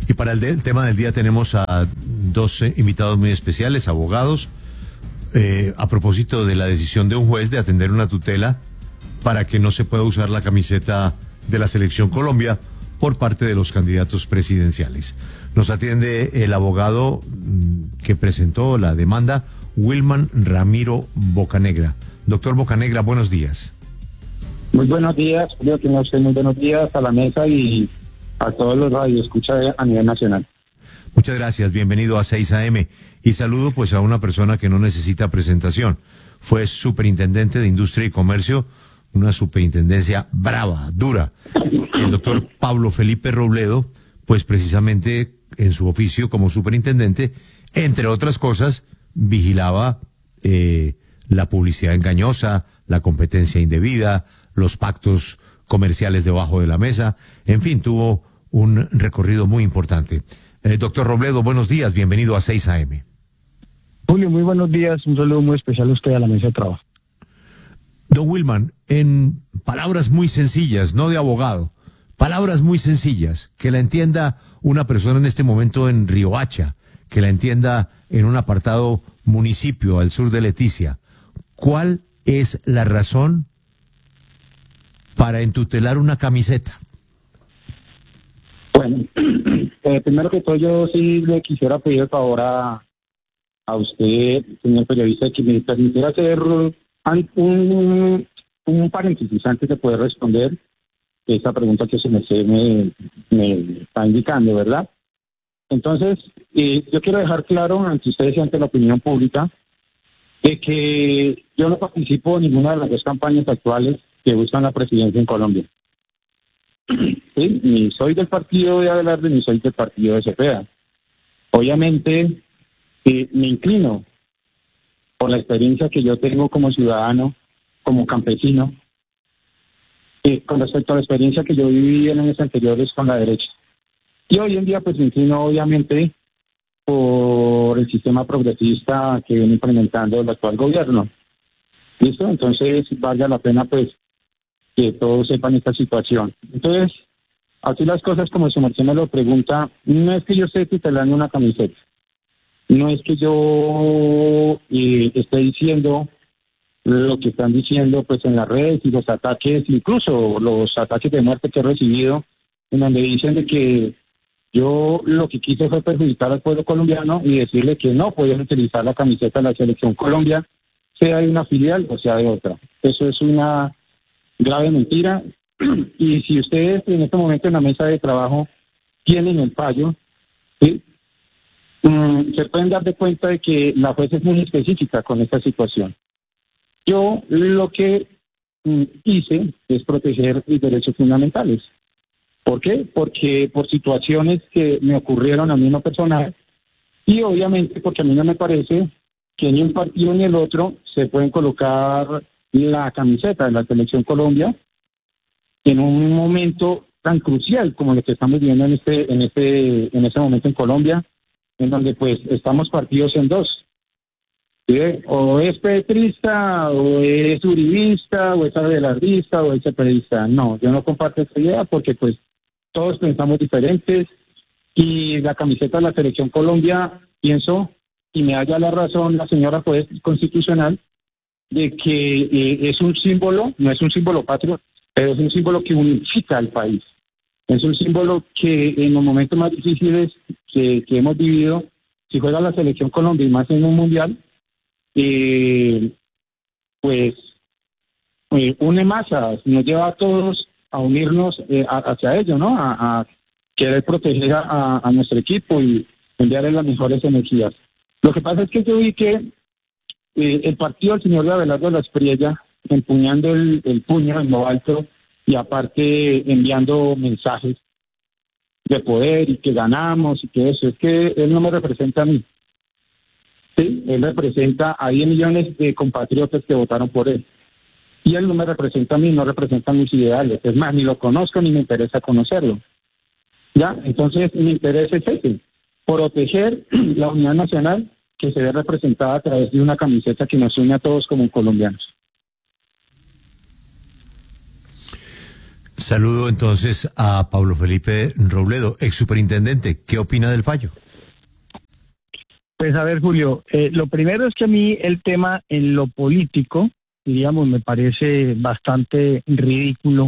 Y para el, de, el tema del día tenemos a dos eh, invitados muy especiales, abogados, eh, a propósito de la decisión de un juez de atender una tutela para que no se pueda usar la camiseta de la Selección Colombia por parte de los candidatos presidenciales. Nos atiende el abogado mmm, que presentó la demanda, Wilman Ramiro Bocanegra. Doctor Bocanegra, buenos días. Muy buenos días, creo que usted muy buenos días a la mesa y a todos los radioescuchas a nivel nacional. Muchas gracias, bienvenido a seis A M. Y saludo pues a una persona que no necesita presentación. Fue superintendente de Industria y Comercio, una superintendencia brava, dura. El doctor Pablo Felipe Robledo, pues precisamente en su oficio como superintendente, entre otras cosas, vigilaba eh, la publicidad engañosa, la competencia indebida, los pactos comerciales debajo de la mesa, en fin, tuvo un recorrido muy importante. Eh, doctor Robledo, buenos días, bienvenido a seis A M. Julio, muy buenos días, un saludo muy especial a usted a la mesa de trabajo. Don Wilman, en palabras muy sencillas, no de abogado, palabras muy sencillas, que la entienda una persona en este momento en Riohacha, que la entienda en un apartado municipio al sur de Leticia, ¿cuál es la razón para entutelar una camiseta? Bueno, eh, primero que todo yo sí le quisiera pedir el favor a, a usted, señor periodista, que me permitiera hacer un, un, un paréntesis antes de poder responder esa pregunta que se me, se me, me está indicando, ¿verdad? Entonces, eh, yo quiero dejar claro ante ustedes y ante la opinión pública de que yo no participo en ninguna de las dos campañas actuales que buscan la presidencia en Colombia. ¿Sí? Ni soy del partido de Abelardo ni soy del partido de Cepeda. Obviamente eh, me inclino por la experiencia que yo tengo como ciudadano, como campesino, eh, con respecto a la experiencia que yo viví en años anteriores con la derecha. Y hoy en día pues me inclino obviamente por el sistema progresista que viene implementando el actual gobierno. ¿Listo? Entonces valga la pena pues que todos sepan esta situación. Entonces, así las cosas como su merced me lo pregunta, no es que yo esté tutelando una camiseta, no es que yo eh, esté diciendo lo que están diciendo pues en las redes y los ataques, incluso los ataques de muerte que he recibido, en donde dicen de que yo lo que quise fue perjudicar al pueblo colombiano y decirle que no podían utilizar la camiseta de la Selección Colombia, sea de una filial o sea de otra. Eso es una grave mentira. Y si ustedes en este momento en la mesa de trabajo tienen el fallo, ¿sí? mm, se pueden dar de cuenta de que la juez es muy específica con esta situación. Yo lo que mm, hice es proteger mis derechos fundamentales. ¿Por qué? Porque por situaciones que me ocurrieron a mí en lo personal, y obviamente porque a mí no me parece que ni un partido ni el otro se pueden colocar la camiseta de la Selección Colombia en un momento tan crucial como lo que estamos viviendo en este en este en este momento en Colombia, en donde pues estamos partidos en dos. ¿Sí? O es petrista, o es uribista, o es abelardista, o es cepedista. No, yo no comparto esta idea porque pues todos pensamos diferentes y la camiseta de la Selección Colombia, pienso, y me haya la razón la señora juez constitucional, de que eh, es un símbolo, no es un símbolo patrio, pero es un símbolo que unifica al país. Es un símbolo que en los momentos más difíciles que, que hemos vivido, si juega la Selección Colombia y más en un mundial, eh, pues eh, une masas, nos lleva a todos a unirnos eh, a, hacia ello, ¿no? A, a querer proteger a, a nuestro equipo y enviarle las mejores energías. Lo que pasa es que yo vi que Eh, el partido del señor de Abelardo de la Espriella, empuñando el, el puño en lo alto y aparte enviando mensajes de poder y que ganamos y que eso, es que él no me representa a mí. Sí, él representa a diez millones de compatriotas que votaron por él. Y él no me representa a mí, no representa mis ideales. Es más, ni lo conozco ni me interesa conocerlo. ¿Ya? Entonces, mi interés es ese, proteger la unidad nacional que se ve representada a través de una camiseta que nos une a todos como colombianos. Saludo entonces a Pablo Felipe Robledo, ex superintendente. ¿Qué opina del fallo? Pues a ver, Julio, eh, lo primero es que a mí el tema en lo político, diríamos, me parece bastante ridículo.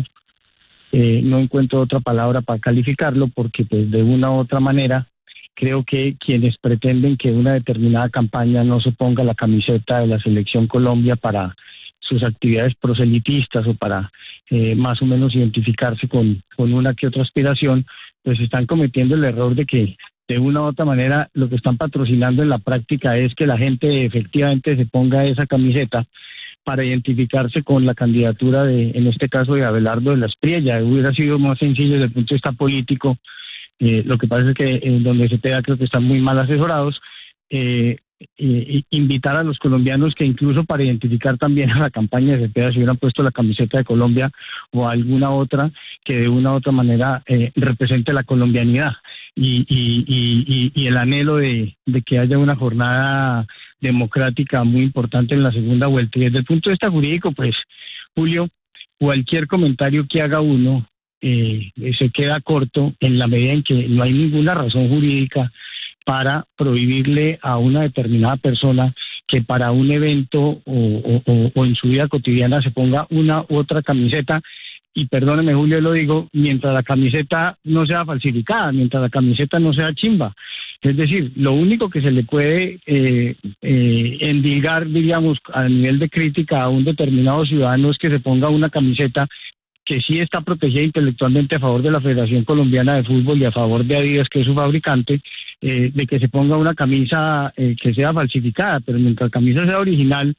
Eh, no encuentro otra palabra para calificarlo porque pues de una u otra manera creo que quienes pretenden que una determinada campaña no se ponga la camiseta de la Selección Colombia para sus actividades proselitistas o para eh, más o menos identificarse con, con una que otra aspiración, pues están cometiendo el error de que de una u otra manera lo que están patrocinando en la práctica es que la gente efectivamente se ponga esa camiseta para identificarse con la candidatura de, en este caso, de Abelardo de la Espriella. Hubiera sido más sencillo desde el punto de vista político. Eh, lo que pasa es que en donde se queda creo que están muy mal asesorados. Eh, eh, invitar a los colombianos que incluso para identificar también a la campaña de Cepeda se hubieran puesto la camiseta de Colombia o alguna otra que de una u otra manera eh, represente la colombianidad y, y, y, y el anhelo de, de que haya una jornada democrática muy importante en la segunda vuelta. Y desde el punto de vista jurídico, pues, Julio, cualquier comentario que haga uno eh, se queda corto en la medida en que no hay ninguna razón jurídica para prohibirle a una determinada persona que para un evento o, o, o, o en su vida cotidiana se ponga una u otra camiseta. Y perdóneme, Julio, lo digo, mientras la camiseta no sea falsificada, mientras la camiseta no sea chimba. Es decir, lo único que se le puede eh, eh, endilgar, diríamos, a nivel de crítica a un determinado ciudadano es que se ponga una camiseta que sí está protegida intelectualmente a favor de la Federación Colombiana de Fútbol y a favor de Adidas, que es su fabricante, eh, de que se ponga una camisa eh, que sea falsificada, pero mientras la camisa sea original,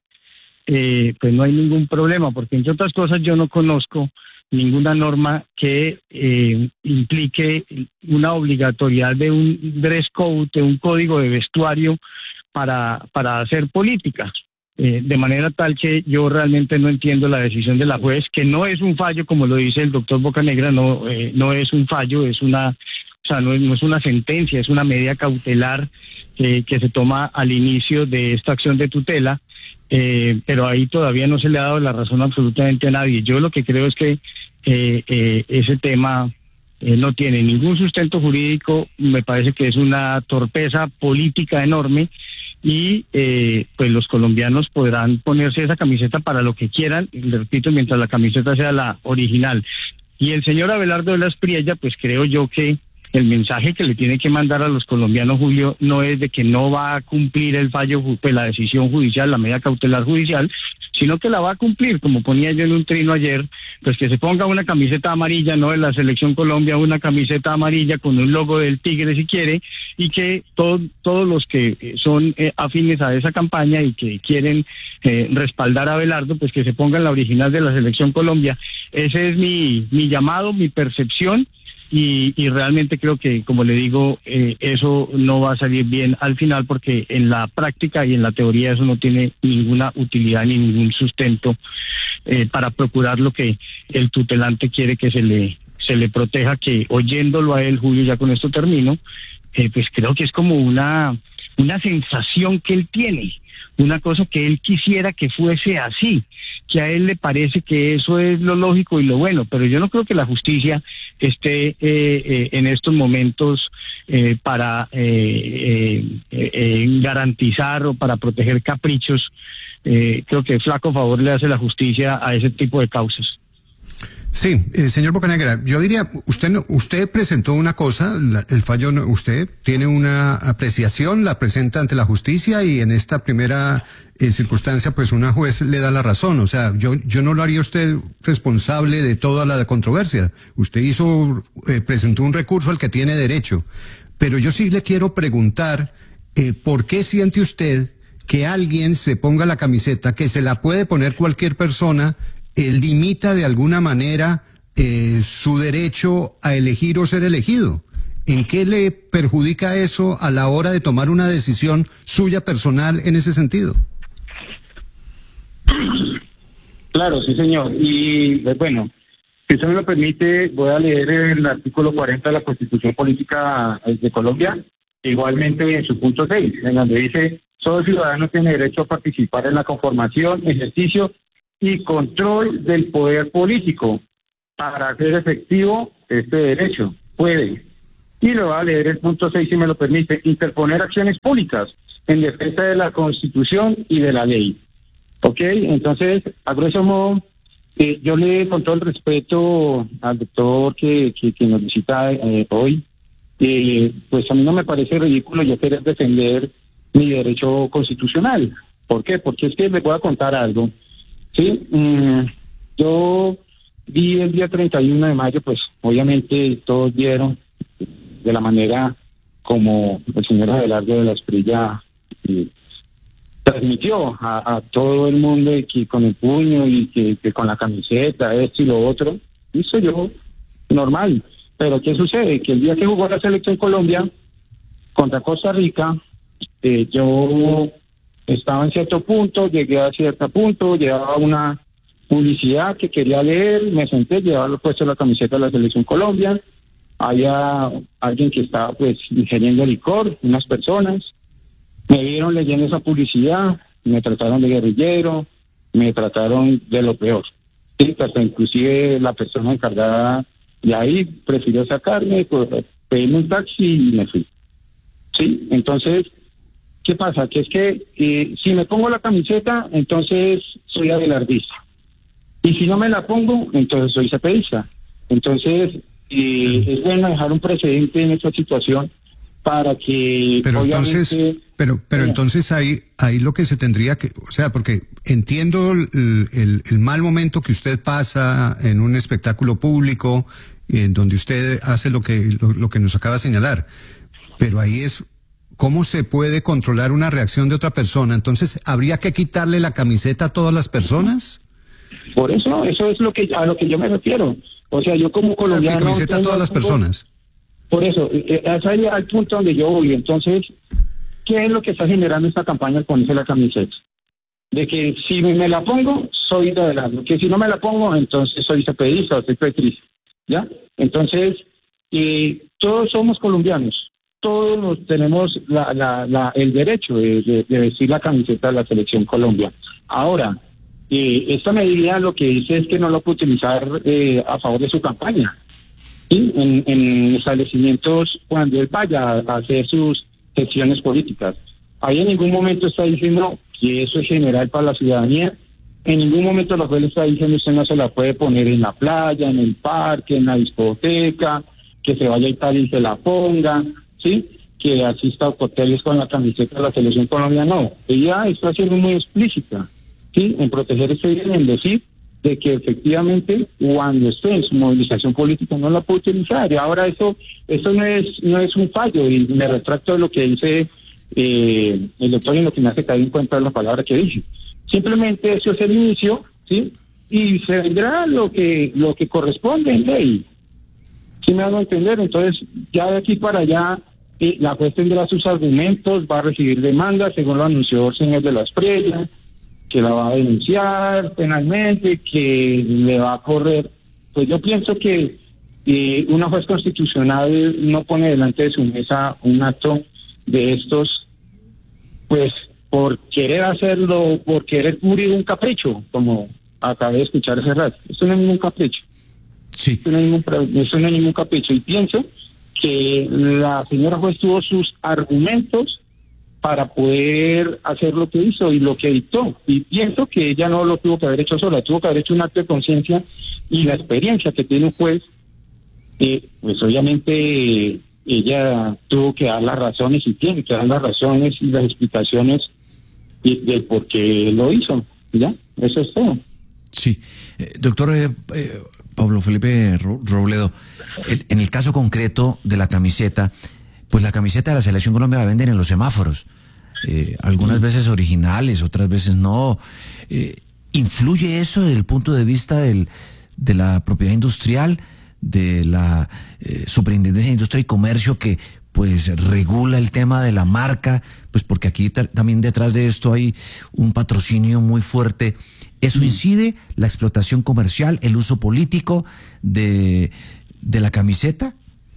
eh, pues no hay ningún problema, porque entre otras cosas yo no conozco ninguna norma que eh, implique una obligatoriedad de un dress code, de un código de vestuario para, para hacer política. Eh, de manera tal que yo realmente no entiendo la decisión de la juez, que no es un fallo, como lo dice el doctor Bocanegra, no, eh, no es un fallo, es una, o sea, no es, no es una sentencia, es una medida cautelar eh, que se toma al inicio de esta acción de tutela, eh, pero ahí todavía no se le ha dado la razón absolutamente a nadie. Yo lo que creo es que eh, eh, ese tema eh, no tiene ningún sustento jurídico, me parece que es una torpeza política enorme. Y eh, pues los colombianos podrán ponerse esa camiseta para lo que quieran, y le repito, mientras la camiseta sea la original. Y el señor Abelardo de la Espriella, pues creo yo que el mensaje que le tiene que mandar a los colombianos, Julio, no es de que no va a cumplir el fallo, pues la decisión judicial, la medida cautelar judicial, sino que la va a cumplir, como ponía yo en un trino ayer, pues que se ponga una camiseta amarilla, no de la Selección Colombia, una camiseta amarilla con un logo del Tigre si quiere, y que todo, todos los que son eh, afines a esa campaña y que quieren eh, respaldar a Abelardo, pues que se pongan la original de la Selección Colombia. Ese es mi, mi llamado, mi percepción. Y, y realmente creo que, como le digo, eh, eso no va a salir bien al final porque en la práctica y en la teoría eso no tiene ninguna utilidad ni ningún sustento eh, para procurar lo que el tutelante quiere que se le se le proteja, que oyéndolo a él, Julio, ya con esto termino, eh, pues creo que es como una, una sensación que él tiene, una cosa que él quisiera que fuese así, que a él le parece que eso es lo lógico y lo bueno, pero yo no creo que la justicia esté eh, eh, en estos momentos eh, para eh, eh, eh, garantizar o para proteger caprichos. Eh, creo que flaco favor le hace la justicia a ese tipo de causas. Sí, eh, señor Bocanegra, yo diría, usted no, usted presentó una cosa, la, el fallo, no, usted tiene una apreciación, la presenta ante la justicia y en esta primera eh, circunstancia, pues una juez le da la razón. O sea, yo yo no lo haría usted responsable de toda la controversia. Usted hizo, eh, presentó un recurso al que tiene derecho. Pero yo sí le quiero preguntar, eh, ¿por qué siente usted que alguien se ponga la camiseta, que se la puede poner cualquier persona, eh, limita de alguna manera eh, su derecho a elegir o ser elegido? ¿En qué le perjudica eso a la hora de tomar una decisión suya personal en ese sentido? Claro, sí, señor. Y bueno, si usted me lo permite, voy a leer el artículo cuarenta de la Constitución Política de Colombia, igualmente en su punto seis, en donde dice: todo ciudadano tiene derecho a participar en la conformación, ejercicio y control del poder político, para hacer efectivo este derecho. Puede. Y le voy a leer el punto seis, si me lo permite. Interponer acciones públicas en defensa de la Constitución y de la ley. ¿Ok? Entonces, a grosso modo, eh, yo le, con todo el respeto al doctor que, que, que nos visita eh, hoy, eh, pues a mí no me parece ridículo yo querer defender mi derecho constitucional. ¿Por qué? Porque es que les voy a contar algo. Sí, mm, yo vi el día treinta y uno de mayo, pues obviamente todos vieron de la manera como el señor Abelardo de la Esprilla eh, transmitió a, a todo el mundo y que con el puño y que, que con la camiseta, esto y lo otro, hizo yo normal. Pero ¿qué sucede? Que el día que jugó la selección Colombia contra Costa Rica, eh, yo estaba en cierto punto, llegué a cierto punto, llevaba una publicidad que quería leer, me senté, llevaba puesto la camiseta de la selección Colombia, había alguien que estaba pues ingiriendo licor, unas personas, me vieron leyendo esa publicidad, me trataron de guerrillero, me trataron de lo peor. Sí, hasta inclusive la persona encargada de ahí prefirió sacarme, pues, pedirme un taxi y me fui. Sí, entonces, ¿qué pasa? Que es que eh, si me pongo la camiseta, entonces soy abelardista. Y si no me la pongo, entonces soy cepedista. Entonces, eh, es bueno dejar un precedente en esta situación para que pero obviamente... entonces pero pero Mira. entonces ahí ahí lo que se tendría que, o sea, porque entiendo el, el, el mal momento que usted pasa en un espectáculo público en donde usted hace lo que lo, lo que nos acaba de señalar, pero ahí es cómo se puede controlar una reacción de otra persona. Entonces, ¿habría que quitarle la camiseta a todas las personas? Por eso, eso es lo que a lo que yo me refiero. O sea, yo como colombiano... La camiseta a todas las personas. Por eso, eh, es ahí al punto donde yo voy. Entonces, ¿qué es lo que está generando esta campaña al ponerse la camiseta? De que si me la pongo, soy de adelante. Que si no me la pongo, entonces soy cepedista o soy petrista. ¿Ya? Entonces, eh, todos somos colombianos. Todos nos tenemos la, la, la, el derecho de, de, de vestir la camiseta de la Selección Colombia. Ahora, eh, esta medida lo que dice es que no lo puede utilizar eh, a favor de su campaña. ¿Sí? En, en establecimientos cuando él vaya a hacer sus gestiones políticas. Ahí en ningún momento está diciendo que eso es general para la ciudadanía. En ningún momento lo que él está diciendo usted no se la puede poner en la playa, en el parque, en la discoteca, que se vaya a Italia y se la ponga, ¿sí? Que asista a hoteles con la camiseta de la Selección Colombia. No, ella está siendo muy explícita, ¿sí? En proteger este bien, en decir de que efectivamente cuando esté en su movilización política no la puede utilizar. Y ahora eso eso no es no es un fallo, y me retracto de lo que dice eh, el doctor y lo que me hace caer en cuenta la palabra que dije. Simplemente eso es el inicio, ¿sí? Y se vendrá lo que lo que corresponde en ley. ¿Sí me hago entender? Entonces, ya de aquí para allá, eh, la juez tendrá sus argumentos, va a recibir demandas, según lo anunció el señor de la Esprella, que la va a denunciar penalmente, que le va a correr. Pues yo pienso que eh, una juez constitucional no pone delante de su mesa un acto de estos, pues por querer hacerlo, por querer cubrir un capricho, como acabé de escuchar hace rato. Esto no es ningún capricho. Sí. Esto no es ningún, esto no es ningún capricho. Y pienso que la señora juez tuvo sus argumentos para poder hacer lo que hizo y lo que dictó. Y pienso que ella no lo tuvo que haber hecho sola, tuvo que haber hecho un acto de conciencia, y la experiencia que tiene un juez, eh, pues obviamente ella tuvo que dar las razones y tiene que dar las razones y las explicaciones y del por qué lo hizo. ¿Ya? Eso es todo. Sí. Eh, doctor eh, eh, Pablo Felipe Robledo, el, en el caso concreto de la camiseta, pues la camiseta de la Selección Colombia la venden en los semáforos. Eh, algunas veces originales, otras veces no. Eh, ¿Influye eso desde el punto de vista del, de la propiedad industrial, de la eh, Superintendencia de Industria y Comercio, que pues regula el tema de la marca? Pues porque aquí ta- también detrás de esto hay un patrocinio muy fuerte. ¿Eso incide la explotación comercial, el uso político de, de la camiseta?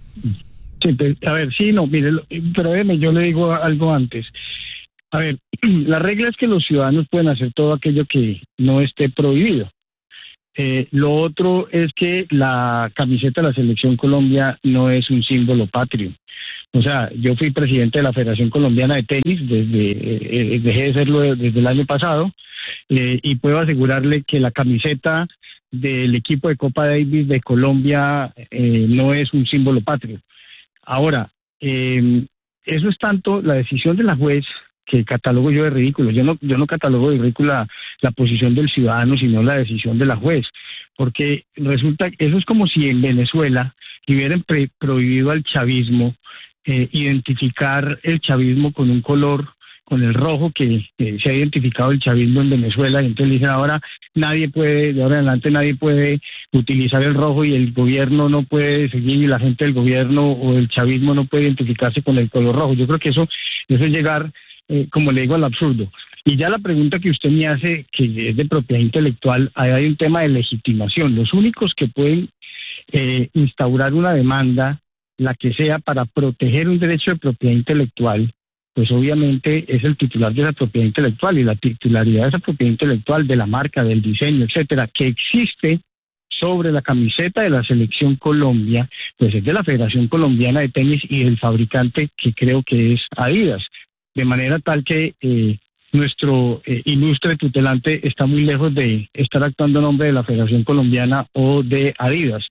Sí, pues, a ver, sí, no, mire, lo- pero déjeme, yo le digo algo antes. A ver, la regla es que los ciudadanos pueden hacer todo aquello que no esté prohibido. Eh, lo otro es que la camiseta de la Selección Colombia no es un símbolo patrio. O sea, yo fui presidente de la Federación Colombiana de Tenis, desde eh, dejé de serlo desde el año pasado, eh, y puedo asegurarle que la camiseta del equipo de Copa Davis de Colombia eh, no es un símbolo patrio. Ahora, eh, eso es tanto la decisión de la juez que catalogo yo de ridículo. Yo no, yo no catalogo de ridícula la posición del ciudadano, sino la decisión de la juez, porque resulta que eso es como si en Venezuela hubieran pre- prohibido al chavismo eh, identificar el chavismo con un color, con el rojo, que, que se ha identificado el chavismo en Venezuela, y entonces dicen ahora nadie puede, de ahora en adelante nadie puede utilizar el rojo y el gobierno no puede seguir, y la gente del gobierno o el chavismo no puede identificarse con el color rojo. Yo creo que eso, eso es llegar, eh, como le digo, al absurdo. Y ya la pregunta que usted me hace, que es de propiedad intelectual, ahí hay un tema de legitimación. Los únicos que pueden eh, instaurar una demanda, la que sea, para proteger un derecho de propiedad intelectual, pues obviamente es el titular de esa propiedad intelectual, y la titularidad de esa propiedad intelectual, de la marca, del diseño, etcétera, que existe sobre la camiseta de la Selección Colombia, pues es de la Federación Colombiana de Tenis y del fabricante, que creo que es Adidas, de manera tal que eh, nuestro eh, ilustre tutelante está muy lejos de estar actuando en nombre de la Federación Colombiana o de Adidas.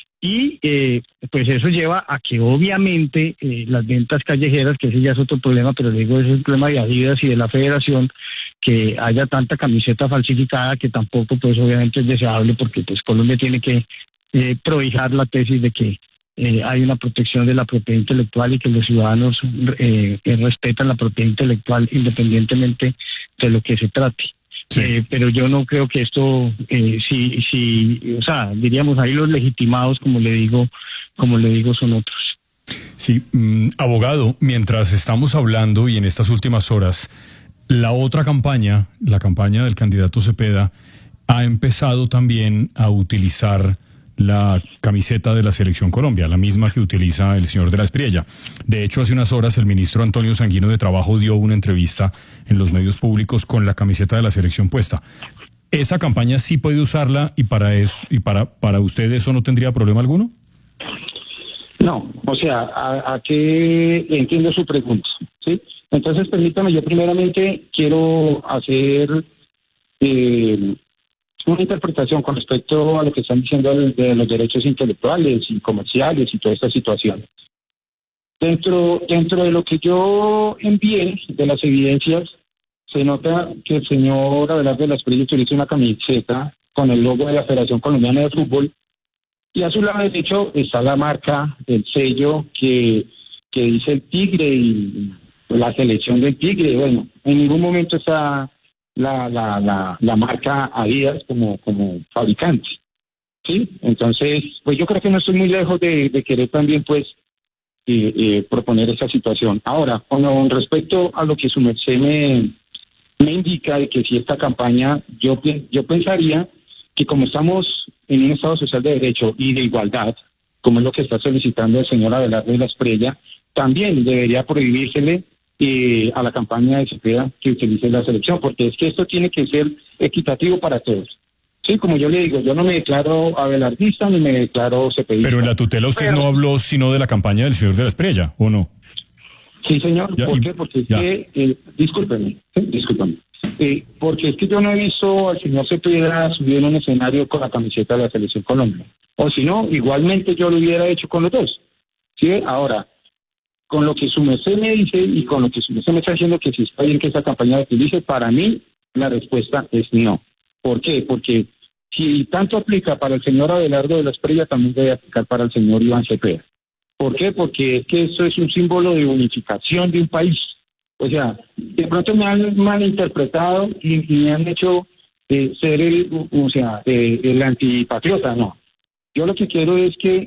Y eh, pues eso lleva a que obviamente eh, las ventas callejeras, que ese ya es otro problema, pero digo, ese es el problema de Adidas y de la federación, que haya tanta camiseta falsificada, que tampoco pues obviamente es deseable, porque pues Colombia tiene que eh, prohijar la tesis de que eh, hay una protección de la propiedad intelectual y que los ciudadanos eh, eh, respetan la propiedad intelectual independientemente de lo que se trate. Sí. Eh, pero yo no creo que esto, eh, si, si, o sea, diríamos ahí los legitimados, como le digo, como le digo, son otros. Sí, mmm, abogado, mientras estamos hablando y en estas últimas horas, la otra campaña, la campaña del candidato Cepeda, ha empezado también a utilizar la camiseta de la Selección Colombia, la misma que utiliza el señor de la Espriella. De hecho, hace unas horas el ministro Antonio Sanguino de Trabajo dio una entrevista en los medios públicos con la camiseta de la selección puesta. ¿Esa campaña sí puede usarla y para eso, y para, para usted eso no tendría problema alguno? No, o sea, ¿a, a qué entiendo su pregunta? ¿Sí? Entonces, permítame, yo primeramente quiero hacer eh, una interpretación con respecto a lo que están diciendo de, de los derechos intelectuales y comerciales y toda esta situación. Dentro, dentro de lo que yo envié de las evidencias, se nota que el señor Abelardo de la Espriella utiliza una camiseta con el logo de la Federación Colombiana de Fútbol, y a su lado derecho está la marca, el sello que, que dice el Tigre y la selección del Tigre. Bueno, en ningún momento está la, la, la, la marca Adidas como, como fabricante, ¿sí? Entonces, pues yo creo que no estoy muy lejos de, de querer también, pues, eh, eh, proponer esa situación. Ahora, con respecto a lo que su merced me, me indica de que si esta campaña, yo, yo pensaría que como estamos en un Estado social de derecho y de igualdad, como es lo que está solicitando el señor Abelardo de la Espriella, también debería prohibírsele eh, a la campaña de Cepeda que utilice la selección, porque es que esto tiene que ser equitativo para todos. Sí, como yo le digo, yo no me declaro abelardista ni me declaro cepedista. Pero en la tutela usted Pero, no habló sino de la campaña del señor de la Espriella, ¿o no? Sí, señor. Ya, ¿Por y, qué? Porque es que, eh, discúlpeme, ¿sí? discúlpeme. Eh, porque es que yo no he visto al señor Cepeda subir en un escenario con la camiseta de la Selección Colombia. O si no, igualmente yo lo hubiera hecho con los dos. ¿Sí? Ahora, con lo que su merced me dice y con lo que su merced me está diciendo que si está bien que esa campaña la utilice, para mí la respuesta es no. ¿Por qué? Porque si tanto aplica para el señor Abelardo de la Espriella, también debe aplicar para el señor Iván Cepeda. ¿Por qué? Porque es que esto es un símbolo de unificación de un país. O sea, de pronto me han malinterpretado y, y me han hecho eh, ser el, o sea, eh, el antipatriota. No. Yo lo que quiero es que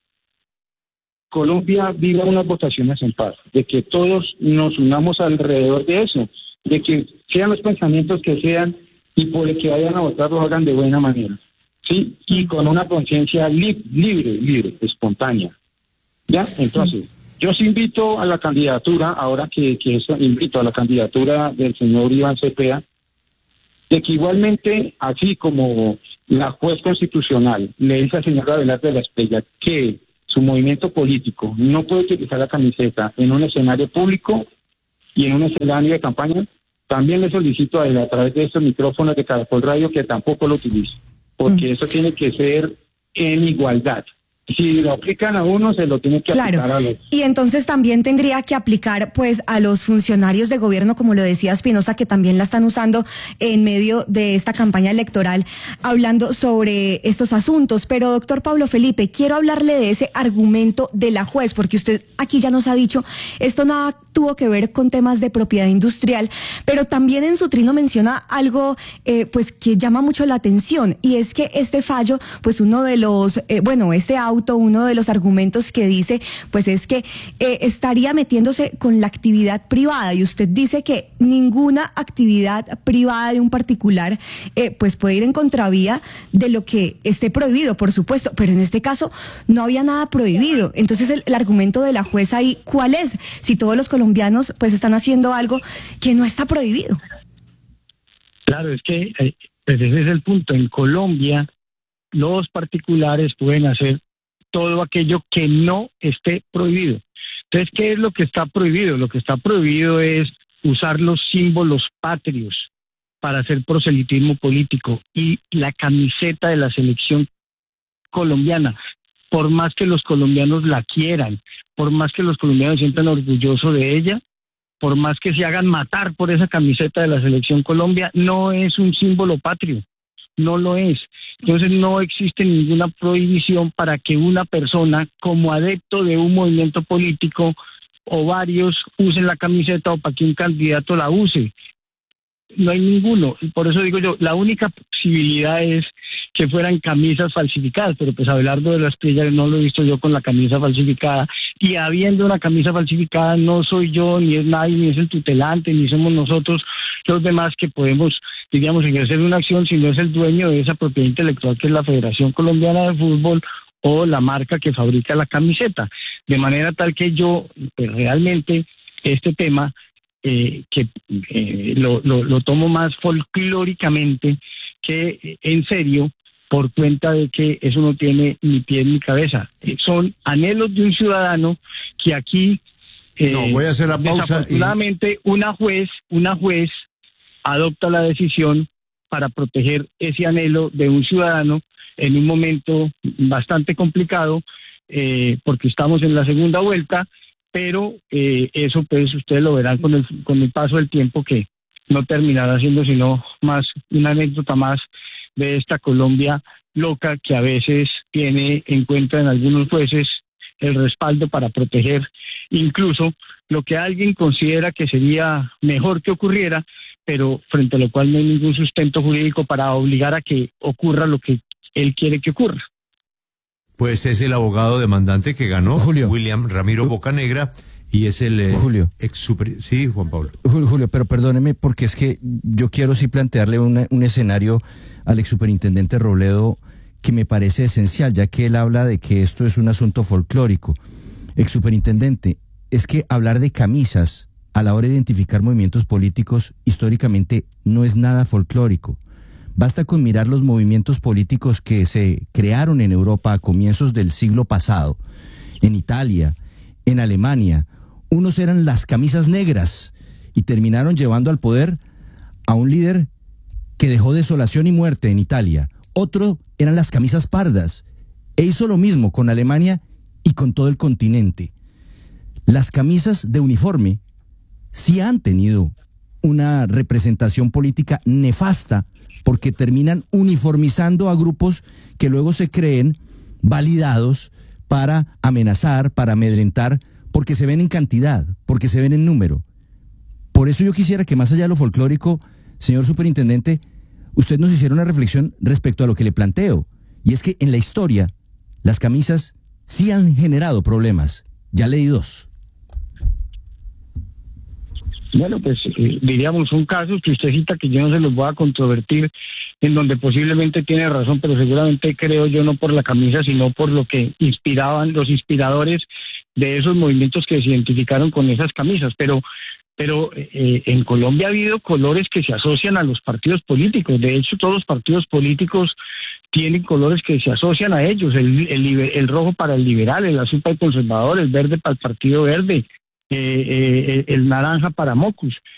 Colombia viva unas votaciones en paz, de que todos nos unamos alrededor de eso, de que sean los pensamientos que sean y por el que vayan a votar lo hagan de buena manera, ¿sí? Y con una conciencia li- libre, libre, espontánea. ¿Ya? Entonces, yo sí invito a la candidatura, ahora que, que eso, invito a la candidatura del señor Iván Cepeda, de que igualmente, así como la juez constitucional le dice al señor Abelardo de la Espriella que su movimiento político no puede utilizar la camiseta en un escenario público y en un escenario de campaña, también le solicito a él, a través de estos micrófonos de Caracol Radio, que tampoco lo utilice, porque mm. eso tiene que ser en igualdad. Si lo aplican a uno, se lo tiene que claro. aplicar a los... Y entonces también tendría que aplicar pues a los funcionarios de gobierno, como lo decía Espinosa, que también la están usando en medio de esta campaña electoral, hablando sobre estos asuntos. Pero, doctor Pablo Felipe, quiero hablarle de ese argumento de la juez, porque usted aquí ya nos ha dicho, esto nada tuvo que ver con temas de propiedad industrial, pero también en su trino menciona algo eh, pues que llama mucho la atención, y es que este fallo, pues uno de los, eh, bueno, este auto, uno de los argumentos que dice, pues es que eh, estaría metiéndose con la actividad privada, y usted dice que ninguna actividad privada de un particular eh, pues puede ir en contravía de lo que esté prohibido, por supuesto, pero en este caso no había nada prohibido. Entonces el, el argumento de la jueza ahí, ¿cuál es? Si todos los colombianos pues están haciendo algo que no está prohibido. Claro, es que eh, pues ese es el punto. En Colombia los particulares pueden hacer todo aquello que no esté prohibido. Entonces, ¿qué es lo que está prohibido? Lo que está prohibido es usar los símbolos patrios para hacer proselitismo político, y la camiseta de la selección colombiana, por más que los colombianos la quieran, por más que los colombianos se sientan orgullosos de ella, por más que se hagan matar por esa camiseta de la selección Colombia, no es un símbolo patrio, no lo es. Entonces no existe ninguna prohibición para que una persona, como adepto de un movimiento político o varios, usen la camiseta, o para que un candidato la use. No hay ninguno, y por eso digo yo, la única posibilidad es que fueran camisas falsificadas, pero pues Abelardo de la Espriella no lo he visto yo con la camisa falsificada, y habiendo una camisa falsificada no soy yo, ni es nadie, ni es el tutelante, ni somos nosotros los demás que podemos, diríamos, ejercer una acción, si no es el dueño de esa propiedad intelectual, que es la Federación Colombiana de Fútbol o la marca que fabrica la camiseta. De manera tal que yo, pues realmente, este tema Eh, que eh, lo, lo, lo tomo más folclóricamente que eh, en serio, por cuenta de que eso no tiene ni pie ni cabeza. Eh, son anhelos de un ciudadano que aquí eh, no, voy a hacer la pausa desafortunadamente y... una juez, una juez adopta la decisión para proteger ese anhelo de un ciudadano en un momento bastante complicado, eh, porque estamos en la segunda vuelta. Pero eh, eso pues ustedes lo verán con el con el paso del tiempo, que no terminará siendo sino más una anécdota más de esta Colombia loca, que a veces tiene en cuenta en algunos jueces el respaldo para proteger incluso lo que alguien considera que sería mejor que ocurriera, pero frente a lo cual no hay ningún sustento jurídico para obligar a que ocurra lo que él quiere que ocurra. Pues es el abogado demandante que ganó, Julio. William Ramiro Bocanegra, y es el eh, Julio. ex super... Sí, Juan Pablo. Julio, Julio, pero perdóneme, porque es que yo quiero sí plantearle una, un escenario al ex superintendente Robledo que me parece esencial, ya que él habla de que esto es un asunto folclórico. Ex superintendente, es que hablar de camisas a la hora de identificar movimientos políticos históricamente no es nada folclórico. Basta con mirar los movimientos políticos que se crearon en Europa a comienzos del siglo pasado, en Italia, en Alemania. Unos eran las camisas negras y terminaron llevando al poder a un líder que dejó desolación y muerte en Italia. Otro eran las camisas pardas, e hizo lo mismo con Alemania y con todo el continente. Las camisas de uniforme sí han tenido una representación política nefasta, porque terminan uniformizando a grupos que luego se creen validados para amenazar, para amedrentar, porque se ven en cantidad, porque se ven en número. Por eso yo quisiera que, más allá de lo folclórico, señor superintendente, usted nos hiciera una reflexión respecto a lo que le planteo, y es que en la historia las camisas sí han generado problemas. Ya leí dos. Bueno, pues eh, diríamos un caso que usted cita, que yo no se los voy a controvertir, en donde posiblemente tiene razón, pero seguramente creo yo no por la camisa, sino por lo que inspiraban los inspiradores de esos movimientos que se identificaron con esas camisas. Pero pero eh, en Colombia ha habido colores que se asocian a los partidos políticos. De hecho, todos los partidos políticos tienen colores que se asocian a ellos, el, el, el rojo para el liberal, el azul para el conservador, el verde para el Partido Verde, eh, eh, el naranja para Mocus.